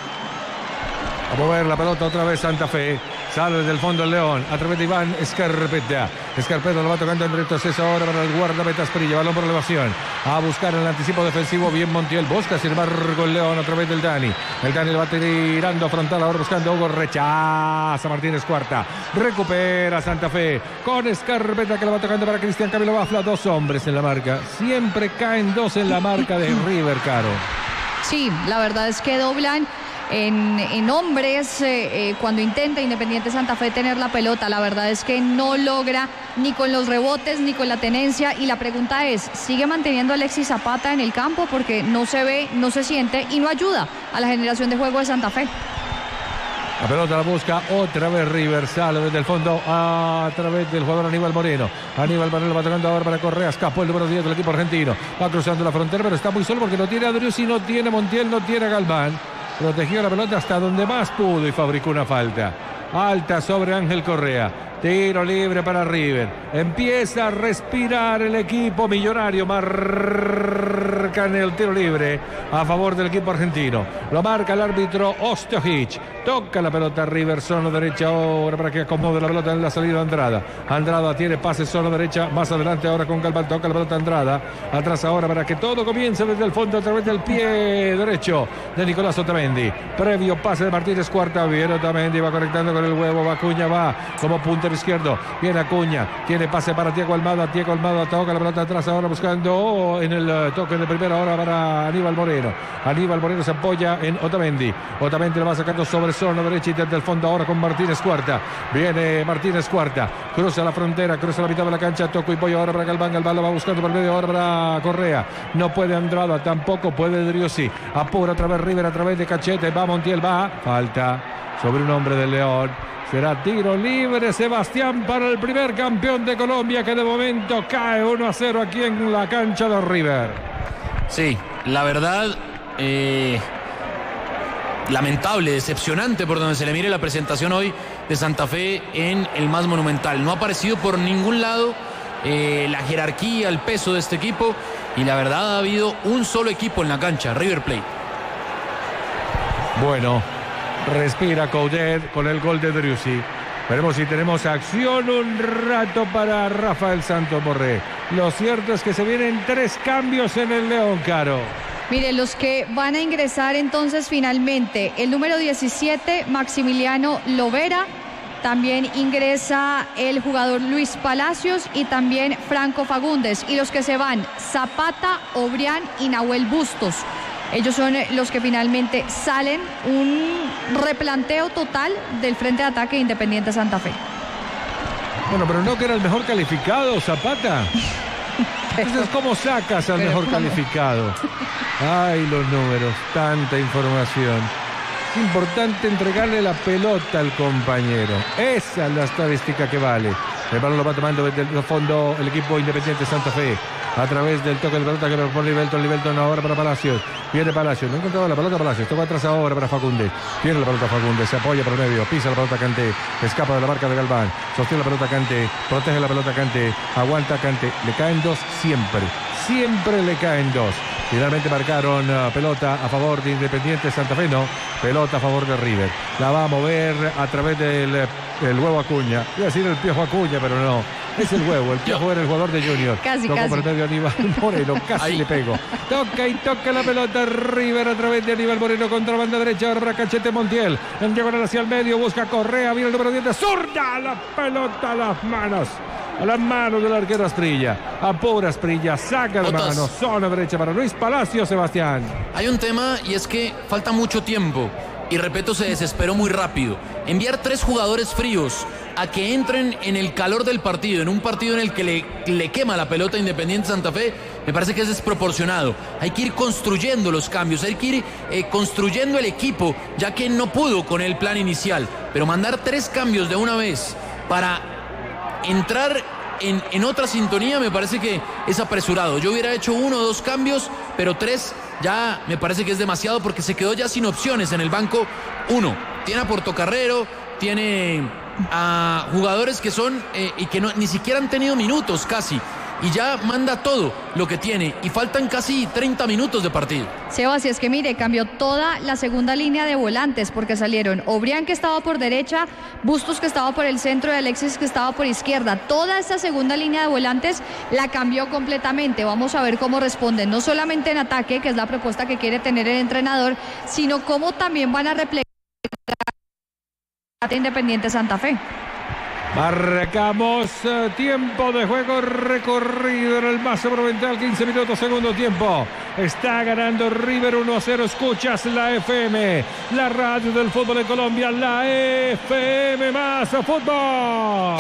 A mover la pelota otra vez Santa Fe. Sale desde el fondo el León a través de Iván Escarpeta. Escarpeta lo va tocando en retroceso ahora para el guardameta Asprilla. Balón por elevación. A buscar el anticipo defensivo. Bien Montiel. Busca sin embargo el León a través del Dani. El Dani lo va tirando frontal ahora buscando a Hugo. Rechaza Martínez Cuarta. Recupera Santa Fe con Escarpeta que lo va tocando para Cristian Camilo Bafla. Dos hombres en la marca. Siempre caen dos en la marca de River, Caro. Sí, la verdad es que doblan En, en hombres eh, eh, cuando intenta Independiente Santa Fe tener la pelota. La verdad es que no logra ni con los rebotes ni con la tenencia, y la pregunta es, ¿sigue manteniendo a Alexis Zapata en el campo? Porque no se ve, no se siente y no ayuda a la generación de juego de Santa Fe. La pelota la busca otra vez River, sale desde el fondo a través del jugador Aníbal Moreno. Aníbal Moreno va tocando ahora para Correa, escapó el número diez del equipo argentino. Va cruzando la frontera, pero está muy solo porque no tiene a Driussi, no tiene Montiel, no tiene a Galván. Protegió la pelota hasta donde más pudo y fabricó una falta. Alta sobre Ángel Correa. Tiro libre para River. Empieza a respirar el equipo millonario. Marcan el tiro libre a favor del equipo argentino. Lo marca el árbitro Ostojic. Toca la pelota River, zona derecha ahora para que acomode la pelota en la salida de Andrada. Andrada tiene pase zona derecha. Más adelante ahora con Galván. Toca la pelota Andrada. Atrás ahora para que todo comience desde el fondo a través del pie derecho de Nicolás Otamendi. Previo pase de Martínez Cuarta. Viene Otamendi, va conectando con el huevo. Acuña va como puntero izquierdo. Viene Acuña. Tiene pase para Thiago Almada. Thiago Almada toca la pelota atrás ahora buscando en el toque de primera hora para Aníbal Moreno. Aníbal Moreno se apoya en Otamendi. Otamendi lo va sacando sobre zona derecha y desde el fondo ahora con Martínez Cuarta. Viene Martínez Cuarta. Cruza la frontera, cruza la mitad de la cancha. Toco y pollo ahora para Galván. Galván lo va buscando por medio ahora para Correa. No puede Andrada, tampoco puede Driussi. Apura otra vez River a través de Cachete. Va Montiel, va. Falta sobre un hombre del León. Será tiro libre, Sebastián, para el primer campeón de Colombia, que de momento cae uno a cero aquí en la cancha de River. Sí, la verdad, eh, lamentable, decepcionante por donde se le mire la presentación hoy de Santa Fe en el más monumental. No ha aparecido por ningún lado eh, la jerarquía, el peso de este equipo, y la verdad ha habido un solo equipo en la cancha, River Plate. Bueno, respira Coudet con el gol de Driussi. Veremos si tenemos acción un rato para Rafael Santos Borré. Lo cierto es que se vienen tres cambios en el León, Caro. Mire, los que van a ingresar entonces finalmente, el número diecisiete, Maximiliano Lovera. También ingresa el jugador Luis Palacios y también Franco Fagundes. Y los que se van, Zapata, Obrián y Nahuel Bustos. Ellos son los que finalmente salen. Un replanteo total del frente de ataque de Independiente Santa Fe. Bueno, pero no que era el mejor calificado, Zapata. Entonces, ¿cómo sacas al mejor ¿cómo? calificado? Ay, los números, tanta información. Es importante entregarle la pelota al compañero. Esa es la estadística que vale. El balón lo va tomando desde el fondo el equipo Independiente Santa Fe. A través del toque de pelota que propone Livelton. Livelton ahora para Palacios. Viene Palacios. No ha encontrado la pelota Palacios. Toca atrás ahora para Fagundes. Tiene la pelota Fagundes. Se apoya por el medio. Pisa la pelota Kanté. Escapa de la marca de Galván. Sostiene la pelota Kanté. Protege la pelota Kanté. Aguanta Kanté. Le caen dos siempre. Siempre le caen dos. Finalmente marcaron uh, pelota a favor de Independiente Santa Fe, no, pelota a favor de River. La va a mover a través del el huevo Acuña. Iba a decir el Piojo Acuña, pero no. Es el huevo, el Piojo era el jugador de Junior. Casi, Tocó casi. por el medio Aníbal Moreno, casi Ahí. le pegó. Toca y toca la pelota River a través de Aníbal Moreno contra la banda derecha. Ahora para Cachete Montiel. En diagonal hacia el medio, busca Correa, viene el número diez de zurda. La pelota a las manos. A las manos del arquero Asprilla. Apura Asprilla, saca de Otas. mano. Zona derecha para Luis Palacio, Sebastián. Hay un tema y es que falta mucho tiempo y Repeto se desesperó muy rápido. Enviar tres jugadores fríos a que entren en el calor del partido, en un partido en el que le, le quema la pelota a Independiente Santa Fe, me parece que es desproporcionado. Hay que ir construyendo los cambios, hay que ir eh, construyendo el equipo, ya que no pudo con el plan inicial. Pero mandar tres cambios de una vez para entrar en, en otra sintonía me parece que es apresurado. Yo hubiera hecho uno o dos cambios, pero tres ya me parece que es demasiado porque se quedó ya sin opciones en el banco. Uno, tiene a Portocarrero, tiene a jugadores que son eh, y que no, ni siquiera han tenido minutos casi. Y ya manda todo lo que tiene. Y faltan casi treinta minutos de partido. Sebas, y es que mire, cambió toda la segunda línea de volantes porque salieron Obrián, que estaba por derecha, Bustos, que estaba por el centro, y Alexis, que estaba por izquierda. Toda esta segunda línea de volantes la cambió completamente. Vamos a ver cómo responden, no solamente en ataque, que es la propuesta que quiere tener el entrenador, sino cómo también van a replegar a Independiente Santa Fe. Marcamos uh, tiempo de juego recorrido en el Mazo Monumental, quince minutos, segundo tiempo. Está ganando River uno a cero. Escuchas la F M, la radio del fútbol en Colombia, la F M más fútbol.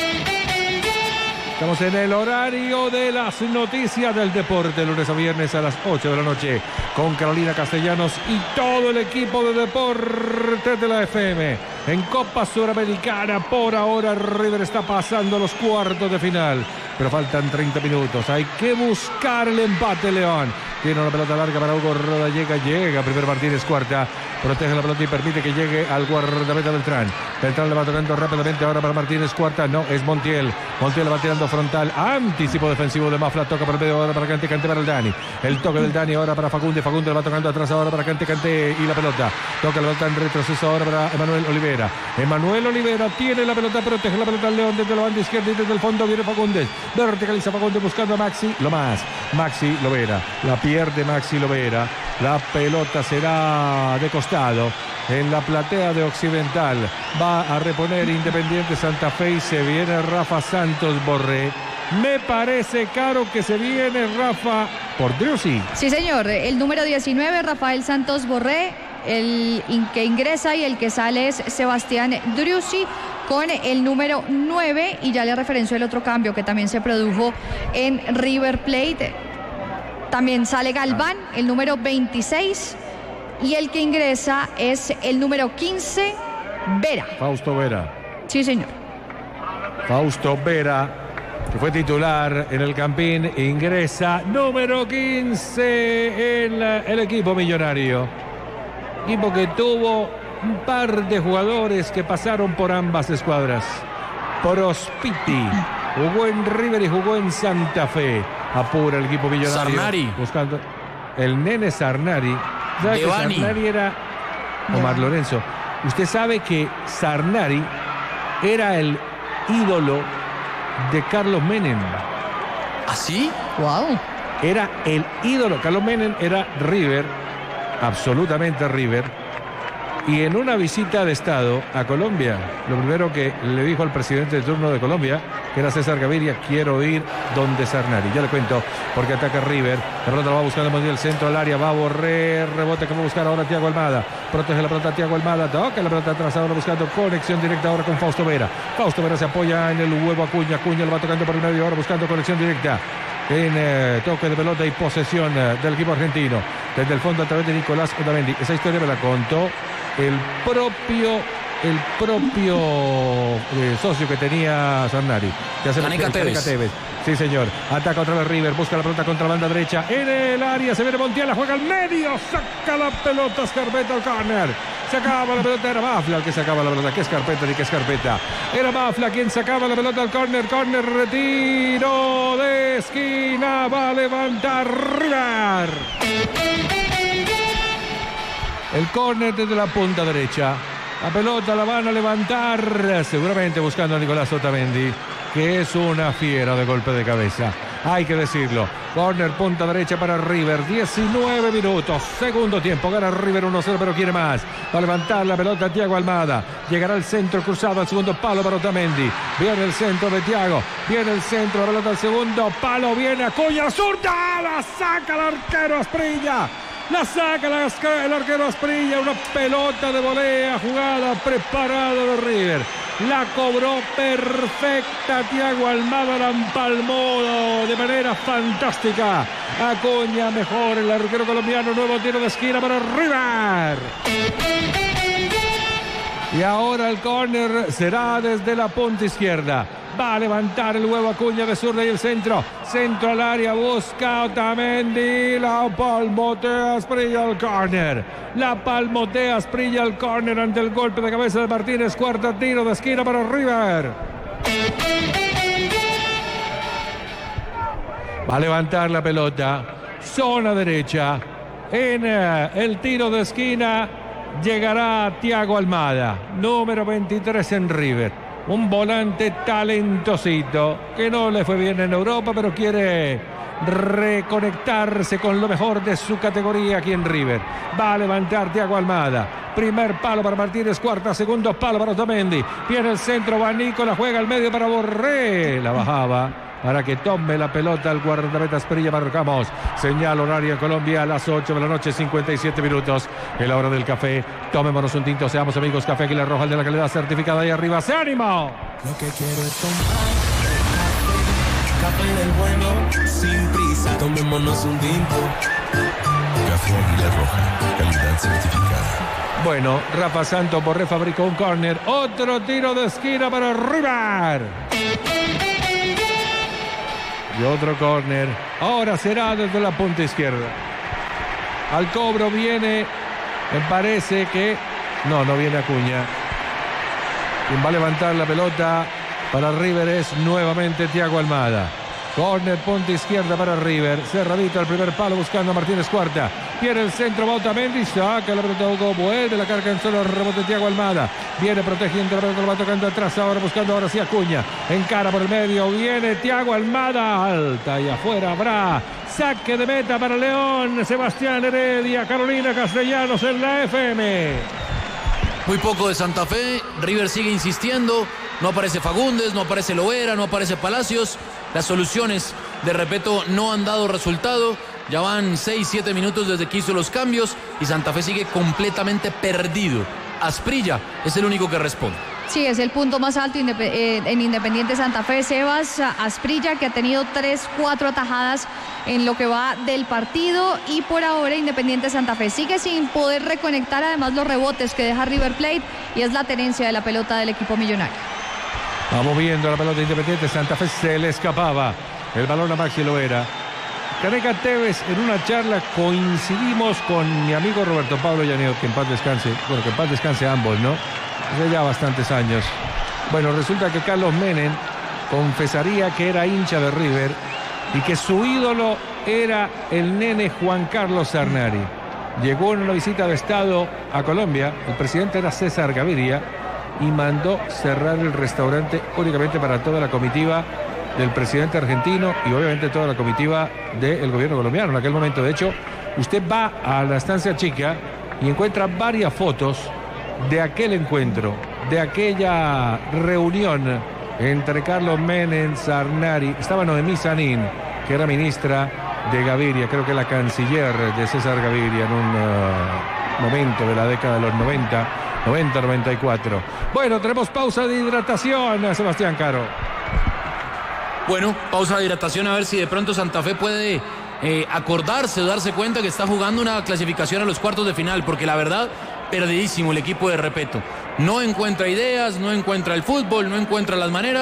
Estamos en el horario de las noticias del deporte, lunes a viernes a las ocho de la noche, con Carolina Castellanos y todo el equipo de deportes de la F M. En Copa Suramericana, por ahora River está pasando los cuartos de final, pero faltan treinta minutos. Hay que buscar el empate, León. Tiene una pelota larga para Hugo Roda, llega, llega, primer Martínez, cuarta, protege la pelota y permite que llegue al guardameta Beltrán. Beltrán le va tocando rápidamente ahora para Martínez, cuarta, no, es Montiel. Montiel le va tirando frontal, anticipo defensivo de Mafla, toca por el medio ahora para Cante, Cante para el Dani. El toque del Dani ahora para Facundo, Facundo le va tocando atrás ahora para Cante, Cante y la pelota. Toca la pelota en retroceso ahora para Emanuel Olivera. Emanuel Olivera tiene la pelota, protege la pelota al León desde la banda izquierda y desde el fondo viene Fagundes. Verticaliza Fagundes buscando a Maxi, lo más. Maxi Lovera, la pierde Maxi Lovera. La pelota será de costado en la platea de Occidental. Va a reponer Independiente Santa Fe y se viene Rafa Santos Borré. Me parece caro que se viene Rafa por Driussi. Sí, señor. El número diecinueve, Rafael Santos Borré. El que ingresa y el que sale es Sebastián Driussi con el número nueve, y ya le referenció el otro cambio que también se produjo en River Plate. También sale Galván, el número veintiséis, y el que ingresa es el número quince, Vera. Fausto Vera. Sí, señor. Fausto Vera, que fue titular en el Campín, ingresa número quince en la, el equipo millonario. Equipo que tuvo un par de jugadores que pasaron por ambas escuadras. Prospiti jugó en River y jugó en Santa Fe. Apura el equipo millonario. Sarnari. Buscando el nene Sarnari. ¿Sabe que Devani. Sarnari era Omar Lorenzo? Usted sabe que Sarnari era el ídolo de Carlos Menem. ¿Así? Wow. Era el ídolo. Carlos Menem era River, absolutamente River. Y en una visita de Estado a Colombia, lo primero que le dijo al presidente de turno de Colombia, que era César Gaviria, quiero ir donde Sarnari. Ya le cuento, porque ataca River. La pelota la va buscando el centro al área, va a Borré, rebote que va a buscar ahora Thiago Almada. Protege la pelota Thiago Almada, toca la pelota atrás ahora buscando conexión directa ahora con Fausto Vera. Fausto Vera se apoya en el huevo Acuña. Acuña lo va tocando por el medio ahora buscando conexión directa. En eh, toque de pelota y posesión eh, del equipo argentino. Desde el fondo a través de Nicolás Otamendi. Esa historia me la contó el propio el propio eh, socio que tenía Sarnari. Caneca Tevez. Sí, señor. Ataca otra vez River. Busca la pelota contra la banda derecha. En el área se viene Montiel. La juega al medio. Saca la pelota. Scarpetta al córner. Sacaba la pelota, era Mafla el que sacaba la pelota. ¿Qué escarpeta ni qué escarpeta? Era Mafla quien sacaba la pelota al córner. Córner, retiro de esquina. Va a levantar River. El córner desde la punta derecha. La pelota la van a levantar, seguramente buscando a Nicolás Otamendi, que es una fiera de golpe de cabeza. Hay que decirlo. Corner, punta derecha para River. diecinueve minutos. Segundo tiempo. Gana River uno cero, pero quiere más. Va a levantar la pelota Thiago Almada. Llegará el centro cruzado al segundo palo para Otamendi. Viene el centro de Thiago. Viene el centro. La pelota al segundo palo. Viene Acuña. ¡Zurda! La saca el arquero Asprilla. La saca el arquero Asprilla. Una pelota de volea. Jugada preparada de River. La cobró perfecta Thiago Almada, la empalmó de manera fantástica. Acuña mejor, el arquero colombiano. Nuevo tiro de esquina para River. Y ahora el córner será desde la punta izquierda. Va a levantar el huevo Acuña de zurda y el centro. Centro al área, busca Otamendi. La palmotea Asprilla al córner. La palmotea Asprilla al córner ante el golpe de cabeza de Martínez. Cuarto tiro de esquina para River. Va a levantar la pelota. Zona derecha. En uh, el tiro de esquina llegará Thiago Almada, número veintitrés en River. Un volante talentosito que no le fue bien en Europa, pero quiere reconectarse con lo mejor de su categoría aquí en River. Va a levantar Thiago Almada. Primer palo para Martínez, cuarta, segundo palo para Otamendi. Viene el centro, va Nicola, juega al medio para Borré. La bajaba para que tome la pelota el guardameta Asprilla. Marcamos señal horaria en Colombia a las ocho de la noche, cincuenta y siete minutos. Es la hora del café. Tomémonos un tinto, seamos amigos. Café Águila Roja, el de la calidad certificada. Ahí arriba, ¡se ánimo! Lo que quiero es tomar café del bueno, sin prisa. Tomémonos un tinto. Café Águila Roja, calidad certificada. Bueno, Rafa Santos Borré fabricó un córner. Otro tiro de esquina para River. Y otro córner. Ahora será desde la punta izquierda. Al cobro viene, me parece que... No, no viene Acuña. Quien va a levantar la pelota para River es nuevamente Thiago Almada. Córner, punta izquierda para River. Cerradita al primer palo buscando a Martínez Cuarta. Viene el centro, va Otamendi. Saca la pelota Hugo. Vuelve la carga en solo rebote Thiago Almada. Viene protegiendo la pelota, lo va tocando atrás. Ahora buscando ahora sí Acuña. Encara por el medio. Viene Thiago Almada. Alta y afuera habrá saque de meta para León. Sebastián Heredia, Carolina Castellanos en la F M. Muy poco de Santa Fe. River sigue insistiendo. No aparece Fagundes, no aparece Loera, no aparece Palacios. Las soluciones de Repeto no han dado resultado. Ya van seis, siete minutos desde que hizo los cambios y Santa Fe sigue completamente perdido. Asprilla es el único que responde. Sí, es el punto más alto en Independiente Santa Fe. Sebas Asprilla, que ha tenido tres, cuatro atajadas en lo que va del partido, y por ahora Independiente Santa Fe sigue sin poder reconectar además los rebotes que deja River Plate, y es la tenencia de la pelota del equipo millonario. Vamos viendo la pelota de Independiente Santa Fe, se le escapaba el balón a Maxi Loera. Caneca Tevez, en una charla coincidimos con mi amigo Roberto Pablo Llaneo, que en paz descanse, bueno, que en paz descanse ambos, ¿no? Hace ya bastantes años. Bueno, resulta que Carlos Menem confesaría que era hincha de River y que su ídolo era el nene Juan Carlos Arnari. Llegó en una visita de Estado a Colombia, el presidente era César Gaviria, y mandó cerrar el restaurante únicamente para toda la comitiva del presidente argentino y obviamente toda la comitiva del gobierno colombiano en aquel momento. De hecho, usted va a la estancia chica y encuentra varias fotos de aquel encuentro, de aquella reunión entre Carlos Menem, Arnari. Estaba Noemí Sanín, que era ministra de Gaviria, creo que la canciller de César Gaviria en un uh, momento de la década de los noventa, noventa, noventa y cuatro. Bueno, tenemos pausa de hidratación, Sebastián Caro. Bueno, pausa de hidratación, a ver si de pronto Santa Fe puede eh, acordarse, darse cuenta que está jugando una clasificación a los cuartos de final, porque la verdad, perdidísimo el equipo de Repeto. No encuentra ideas, no encuentra el fútbol, no encuentra las maneras,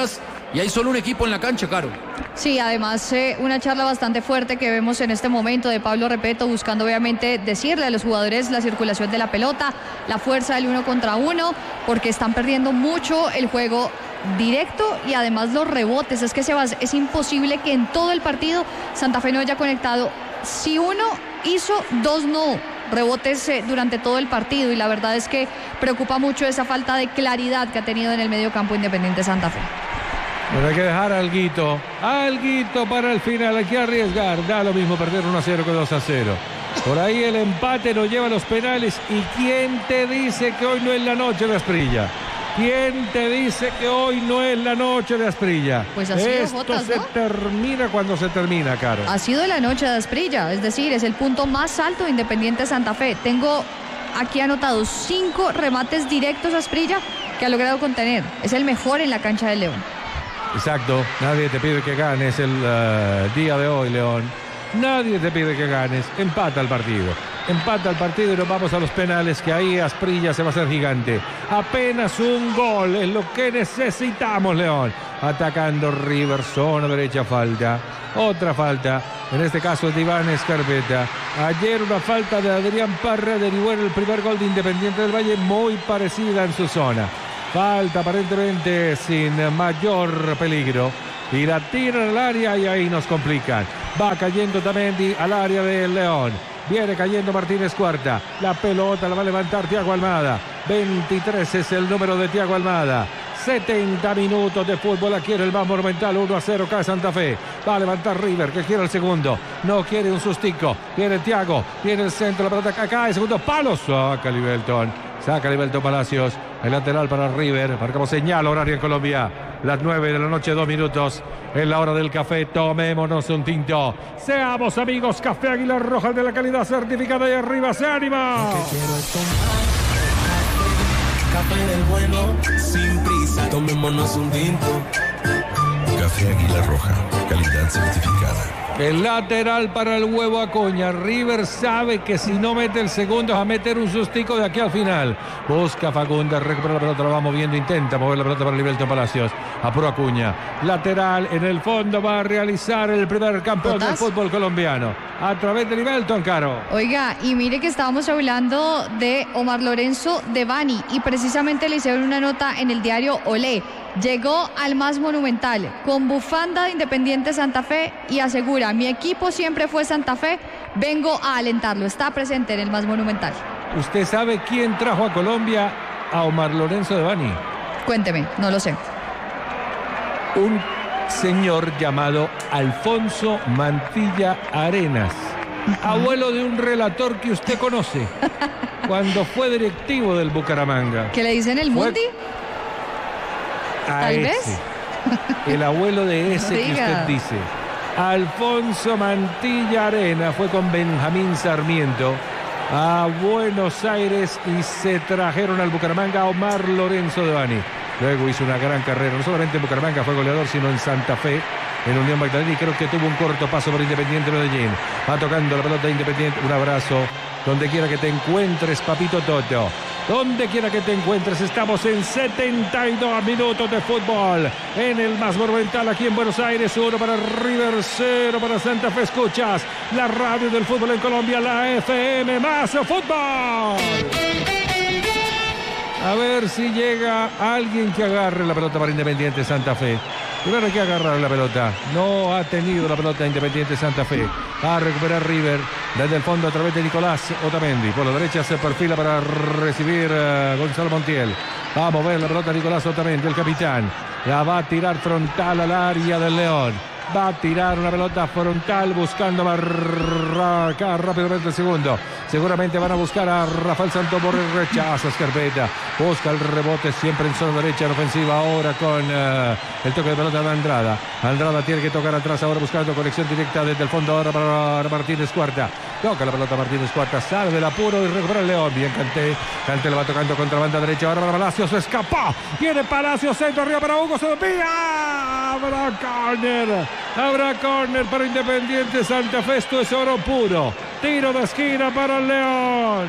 y hay solo un equipo en la cancha, Caro. Sí, además eh, una charla bastante fuerte que vemos en este momento de Pablo Repeto, buscando obviamente decirle a los jugadores la circulación de la pelota, la fuerza del uno contra uno, porque están perdiendo mucho el juego directo y además los rebotes. Es que Sebas, es imposible que en todo el partido Santa Fe no haya conectado. Si uno hizo, dos no. Rebotes eh, durante todo el partido, y la verdad es que preocupa mucho esa falta de claridad que ha tenido en el medio campo Independiente Santa Fe. Pero hay que dejar alguito, alguito para el final, hay que arriesgar, da lo mismo perder uno a cero que dos a cero. Por ahí el empate nos lleva a los penales, y ¿quién te dice que hoy no es la noche de Asprilla? ¿Quién te dice que hoy no es la noche de Asprilla? Pues así Esto Jotas, se ¿no? termina cuando se termina, Caro. Ha sido la noche de Asprilla, es decir, es el punto más alto de Independiente Santa Fe. Tengo aquí anotados cinco remates directos a Asprilla que ha logrado contener. Es el mejor en la cancha del León. Exacto, nadie te pide que ganes el uh, día de hoy, León. Nadie te pide que ganes, empata el partido. Empata el partido y nos vamos a los penales, que ahí Asprilla se va a hacer gigante. Apenas un gol es lo que necesitamos, León. Atacando River, zona derecha, falta. Otra falta, en este caso es de Iván Escarpeta. Ayer una falta de Adrián Parra derivó en el primer gol de Independiente del Valle, muy parecida en su zona. Falta aparentemente sin mayor peligro. Y la tiran al área y ahí nos complican. Va cayendo Tamendi al área del León. Viene cayendo Martínez Cuarta. La pelota la va a levantar Thiago Almada. veintitrés es el número de Thiago Almada. setenta minutos de fútbol aquí en el más monumental. uno a cero cae Santa Fe. Va a levantar River, que quiere el segundo. No quiere un sustico. Viene Thiago. Viene el centro. La pelota acá. El segundo palo. Saca Libelton. Saca Libelton Palacios. El lateral para River. Marcamos señal horaria en Colombia. Las nueve de la noche, dos minutos. En la hora del café, tomémonos un tinto. Seamos amigos, Café Águila Roja, de la calidad certificada, y arriba se anima. Lo que quiero es tomar café del bueno, sin prisa. Tomémonos un tinto. Café Águila Roja, calidad certificada. El lateral para el Huevo Acuña. River sabe que si no mete el segundo es a meter un sustico de aquí al final. Busca Fagundes, recupera la pelota, la va moviendo, intenta mover la pelota para Libelton Palacios. Apuro Acuña. Lateral en el fondo, va a realizar el primer campeón del fútbol colombiano. A través de Libelton, Caro. Oiga, y mire que estábamos hablando de Omar Lorenzo Devani, y precisamente le hicieron una nota en el diario Olé. Llegó al más monumental con bufanda de Independiente Santa Fe y asegura: mi equipo siempre fue Santa Fe, vengo a alentarlo. Está presente en el más monumental. ¿Usted sabe quién trajo a Colombia a Omar Lorenzo Devani? Cuénteme, no lo sé. Un señor llamado Alfonso Mantilla Arenas, abuelo de un relator que usted conoce, cuando fue directivo del Bucaramanga. ¿Qué le dicen el Fue... Mundi? A Tal ese, vez. el abuelo de ese No que diga. usted dice. Alfonso Mantilla Arena fue con Benjamín Sarmiento a Buenos Aires y se trajeron al Bucaramanga a Omar Lorenzo Devani. Luego hizo una gran carrera, no solamente en Bucaramanga fue goleador, sino en Santa Fe, en Unión Magdalena, y creo que tuvo un corto paso por Independiente Medellín. Va tocando la pelota de Independiente. Un abrazo donde quiera que te encuentres, papito Toto. Donde quiera que te encuentres, estamos en setenta y dos minutos de fútbol en el más monumental aquí en Buenos Aires. Uno para River, cero para Santa Fe. Escuchas la radio del fútbol en Colombia, la F M más fútbol. A ver si llega alguien que agarre la pelota para Independiente Santa Fe. Primero hay que agarrar la pelota. No ha tenido la pelota Independiente Santa Fe. Va a recuperar River desde el fondo a través de Nicolás Otamendi. Por la derecha se perfila para recibir uh, Gonzalo Montiel. Va a mover la pelota Nicolás Otamendi, el capitán. La va a tirar frontal al área del León. Va a tirar una pelota frontal buscando marcar rápidamente el segundo. Seguramente van a buscar a Rafael Santos por el rechazo. Escarpeta busca el rebote siempre en zona derecha en ofensiva. Ahora con uh, el toque de pelota de Andrada. Andrada tiene que tocar atrás ahora buscando conexión directa desde el fondo ahora para Martínez Cuarta. Toca la pelota Martínez Cuarta, sale del apuro y recupera el León. Bien Kanté. Kanté le va tocando contra banda derecha. Ahora para Palacios, escapó. Viene Palacios, centro arriba para Hugo Sopía. Habrá córner. Habrá córner para Independiente Santa Fe. Esto es oro puro. Tiro de esquina para el León.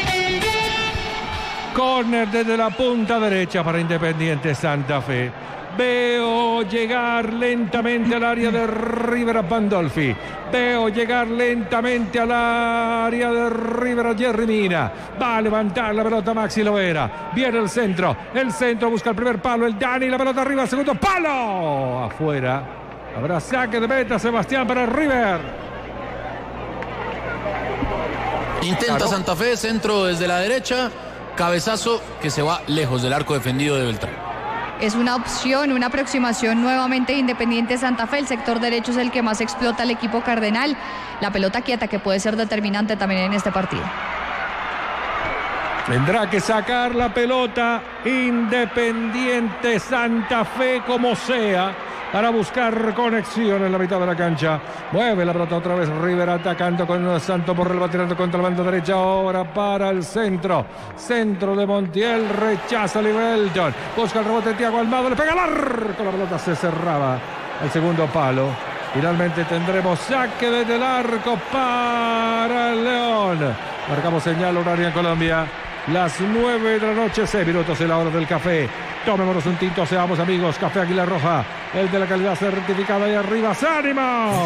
Córner desde la punta derecha para Independiente Santa Fe. Veo llegar lentamente al área de River a Pandolfi. Veo llegar lentamente al área de River a Jerry Mina. Va a levantar la pelota Maxi Lovera. Viene el centro. El centro busca el primer palo. El Dani. La pelota arriba. Segundo palo. Afuera. Habrá saque de meta, Sebastián, para River. Intenta claro. Santa Fe. Centro desde la derecha. Cabezazo que se va lejos del arco defendido de Beltrán. Es una opción, una aproximación nuevamente de Independiente Santa Fe. El sector derecho es el que más explota el equipo cardenal. La pelota quieta que puede ser determinante también en este partido. Tendrá que sacar la pelota Independiente Santa Fe como sea para buscar conexión en la mitad de la cancha. Mueve la pelota otra vez River atacando con Santo Borrell, va tirando contra la banda derecha. Ahora para el centro. Centro de Montiel, rechaza Livelton. Busca el rebote de Thiago Almada, le pega al arco. La pelota se cerraba al segundo palo. Finalmente tendremos saque desde el arco para el León. Marcamos señal horaria en Colombia. Las nueve de la noche, seis minutos en la hora del café. Tomémonos un tinto, seamos amigos. Café Águila Roja, el de la calidad certificada. Y arriba, ¡ánimo!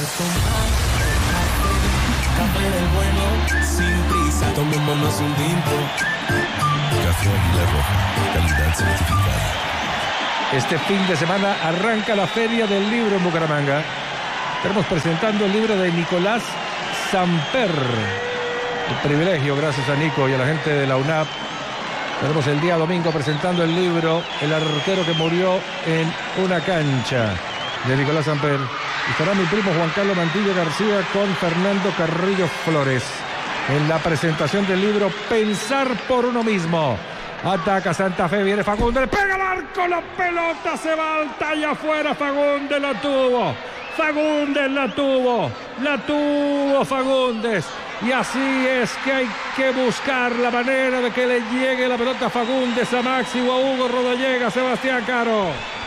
Café del bueno, sin prisa, tomémonos un tinto. Café Águila Roja, calidad certificada. Este fin de semana arranca la Feria del Libro en Bucaramanga. Estamos presentando el libro de Nicolás Samper. Un privilegio, gracias a Nico y a la gente de la U N A P. Tenemos el día domingo presentando el libro El arquero que murió en una cancha, de Nicolás Samper. Estará mi primo Juan Carlos Mantillo García con Fernando Carrillo Flores en la presentación del libro Pensar por uno mismo. Ataca Santa Fe, viene Fagundes, le pega al arco, la pelota se va al talla afuera. Fagundes la tuvo, Fagundes la tuvo, la tuvo Fagundes. Y así es que hay que buscar la manera de que le llegue la pelota a Fagundes, a Maxi o a Hugo Rodallega. Sebastián Caro.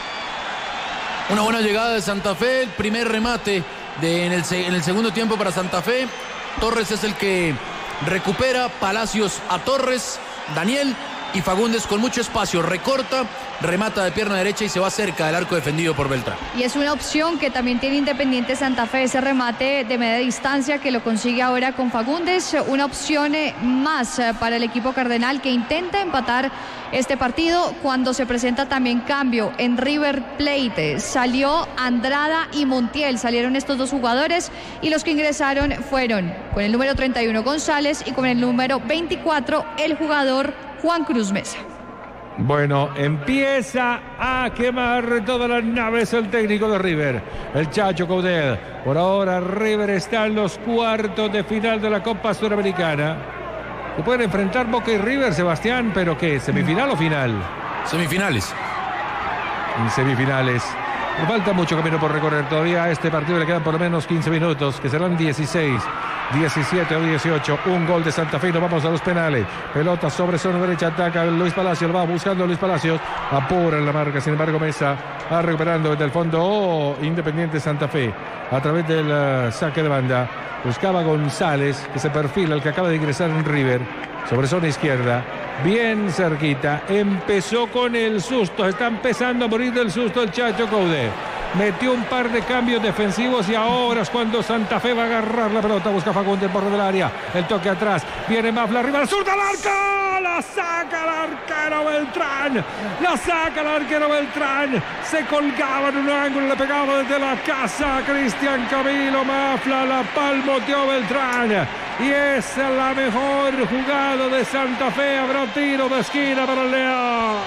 Una buena llegada de Santa Fe, el primer remate de, en, el, en el segundo tiempo para Santa Fe. Torres es el que recupera, Palacios a Torres, Daniel y Fagundes con mucho espacio, recorta, remata de pierna derecha y se va cerca del arco defendido por Beltrán. Y es una opción que también tiene Independiente Santa Fe, ese remate de media distancia que lo consigue ahora con Fagundes. Una opción más para el equipo cardenal que intenta empatar este partido cuando se presenta también cambio en River Plate. Salió Andrada y Montiel, salieron estos dos jugadores y los que ingresaron fueron con el número treinta y uno González y con el número veinticuatro el jugador Juan Cruz Mesa. Bueno, empieza a quemar todas las naves el técnico de River, el Chacho Coudet. Por ahora River está en los cuartos de final de la Copa Suramericana. Se pueden enfrentar Boca y River, Sebastián, pero ¿qué? ¿Semifinal o final? Semifinales. En semifinales. Le falta mucho camino por recorrer todavía. A este partido le quedan por lo menos quince minutos, que serán dieciséis, diecisiete o dieciocho. Un gol de Santa Fe y nos vamos a los penales. Pelota sobre zona derecha, ataca Luis Palacios, lo va buscando Luis Palacios. Apura en la marca, sin embargo Mesa va recuperando desde el fondo. Oh, Independiente Santa Fe a través del uh, saque de banda. Buscaba González, que se perfila, el que acaba de ingresar en River, sobre zona izquierda. Bien cerquita, empezó con el susto, está empezando a morir del susto el Chacho Coudet. Metió un par de cambios defensivos y ahora es cuando Santa Fe va a agarrar la pelota, busca Fagundes por del área, el toque atrás, viene Mafla arriba, la zurda al arco, la saca el arquero Beltrán, la saca el arquero Beltrán, se colgaba en un ángulo, le pegaba desde la casa a Cristian Camilo Mafla, la palmoteó Beltrán. Y es la mejor jugada de Santa Fe. Habrá tiro de esquina para el León.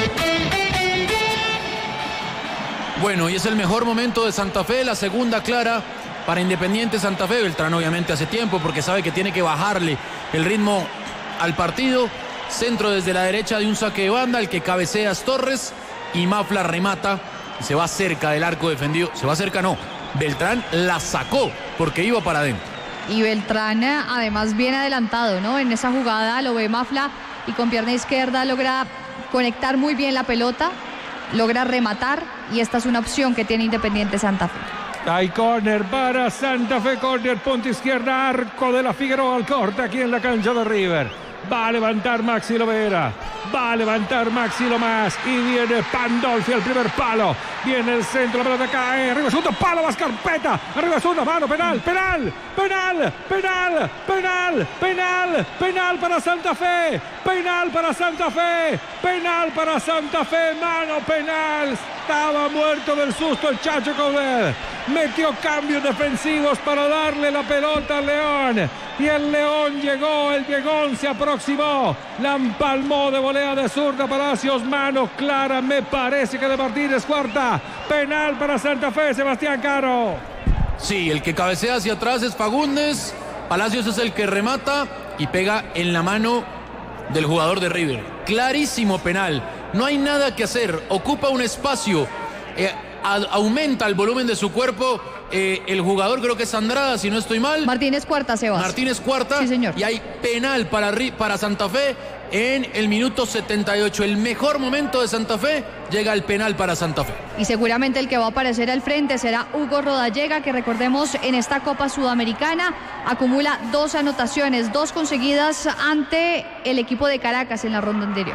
Bueno, y es el mejor momento de Santa Fe. La segunda clara para Independiente Santa Fe. Beltrán obviamente hace tiempo porque sabe que tiene que bajarle el ritmo al partido. Centro desde la derecha de un saque de banda. El que cabecea es Torres. Y Mafla remata. Y se va cerca del arco defendido. Se va cerca, no. Beltrán la sacó porque iba para adentro. Y Beltrán además bien adelantado, ¿no? En esa jugada lo ve Mafla y con pierna izquierda logra conectar muy bien la pelota, logra rematar y esta es una opción que tiene Independiente Santa Fe. Hay córner para Santa Fe, córner, punta izquierda, arco de la Figueroa al corte aquí en la cancha de River. Va a levantar Maxi Lovera. Va a levantar Maxi Lomás. Y viene Pandolfi al primer palo. Viene el centro, la pelota cae. Arriba segundo palo, va Scarpetta. Arriba segunda mano, penal, penal, penal, penal, penal, penal, penal para Santa Fe. Penal para Santa Fe. Penal para Santa Fe. Mano penal. Estaba muerto del susto el Chacho Coudet. Metió cambios defensivos para darle la pelota al León. Y el León llegó, el llegón se aproximó. La empalmó de volea de zurda Palacios. Mano clara, me parece que de Martínez. Cuarta, penal para Santa Fe, Sebastián Caro. Sí, el que cabecea hacia atrás es Fagundes. Palacios es el que remata y pega en la mano del jugador de River. Clarísimo penal. No hay nada que hacer. Ocupa un espacio. Eh, a, aumenta el volumen de su cuerpo. Eh, el jugador creo que es Andrada, si no estoy mal. Martínez Cuarta, Sebas. Martínez Cuarta. Sí, señor. Y hay penal para, para Santa Fe en el minuto setenta y ocho. El mejor momento de Santa Fe, llega el penal para Santa Fe. Y seguramente el que va a aparecer al frente será Hugo Rodallega, que recordemos en esta Copa Sudamericana acumula dos anotaciones, dos conseguidas ante el equipo de Caracas en la ronda anterior.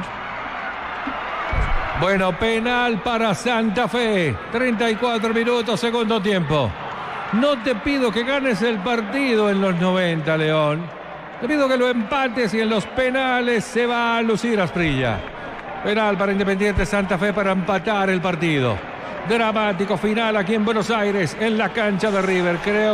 Bueno, penal para Santa Fe. treinta y cuatro minutos, segundo tiempo. No te pido que ganes el partido en los noventa, León. Te pido que lo empates y en los penales se va a lucir Asprilla. Penal para Independiente Santa Fe para empatar el partido. Dramático final aquí en Buenos Aires, en la cancha de River. Creo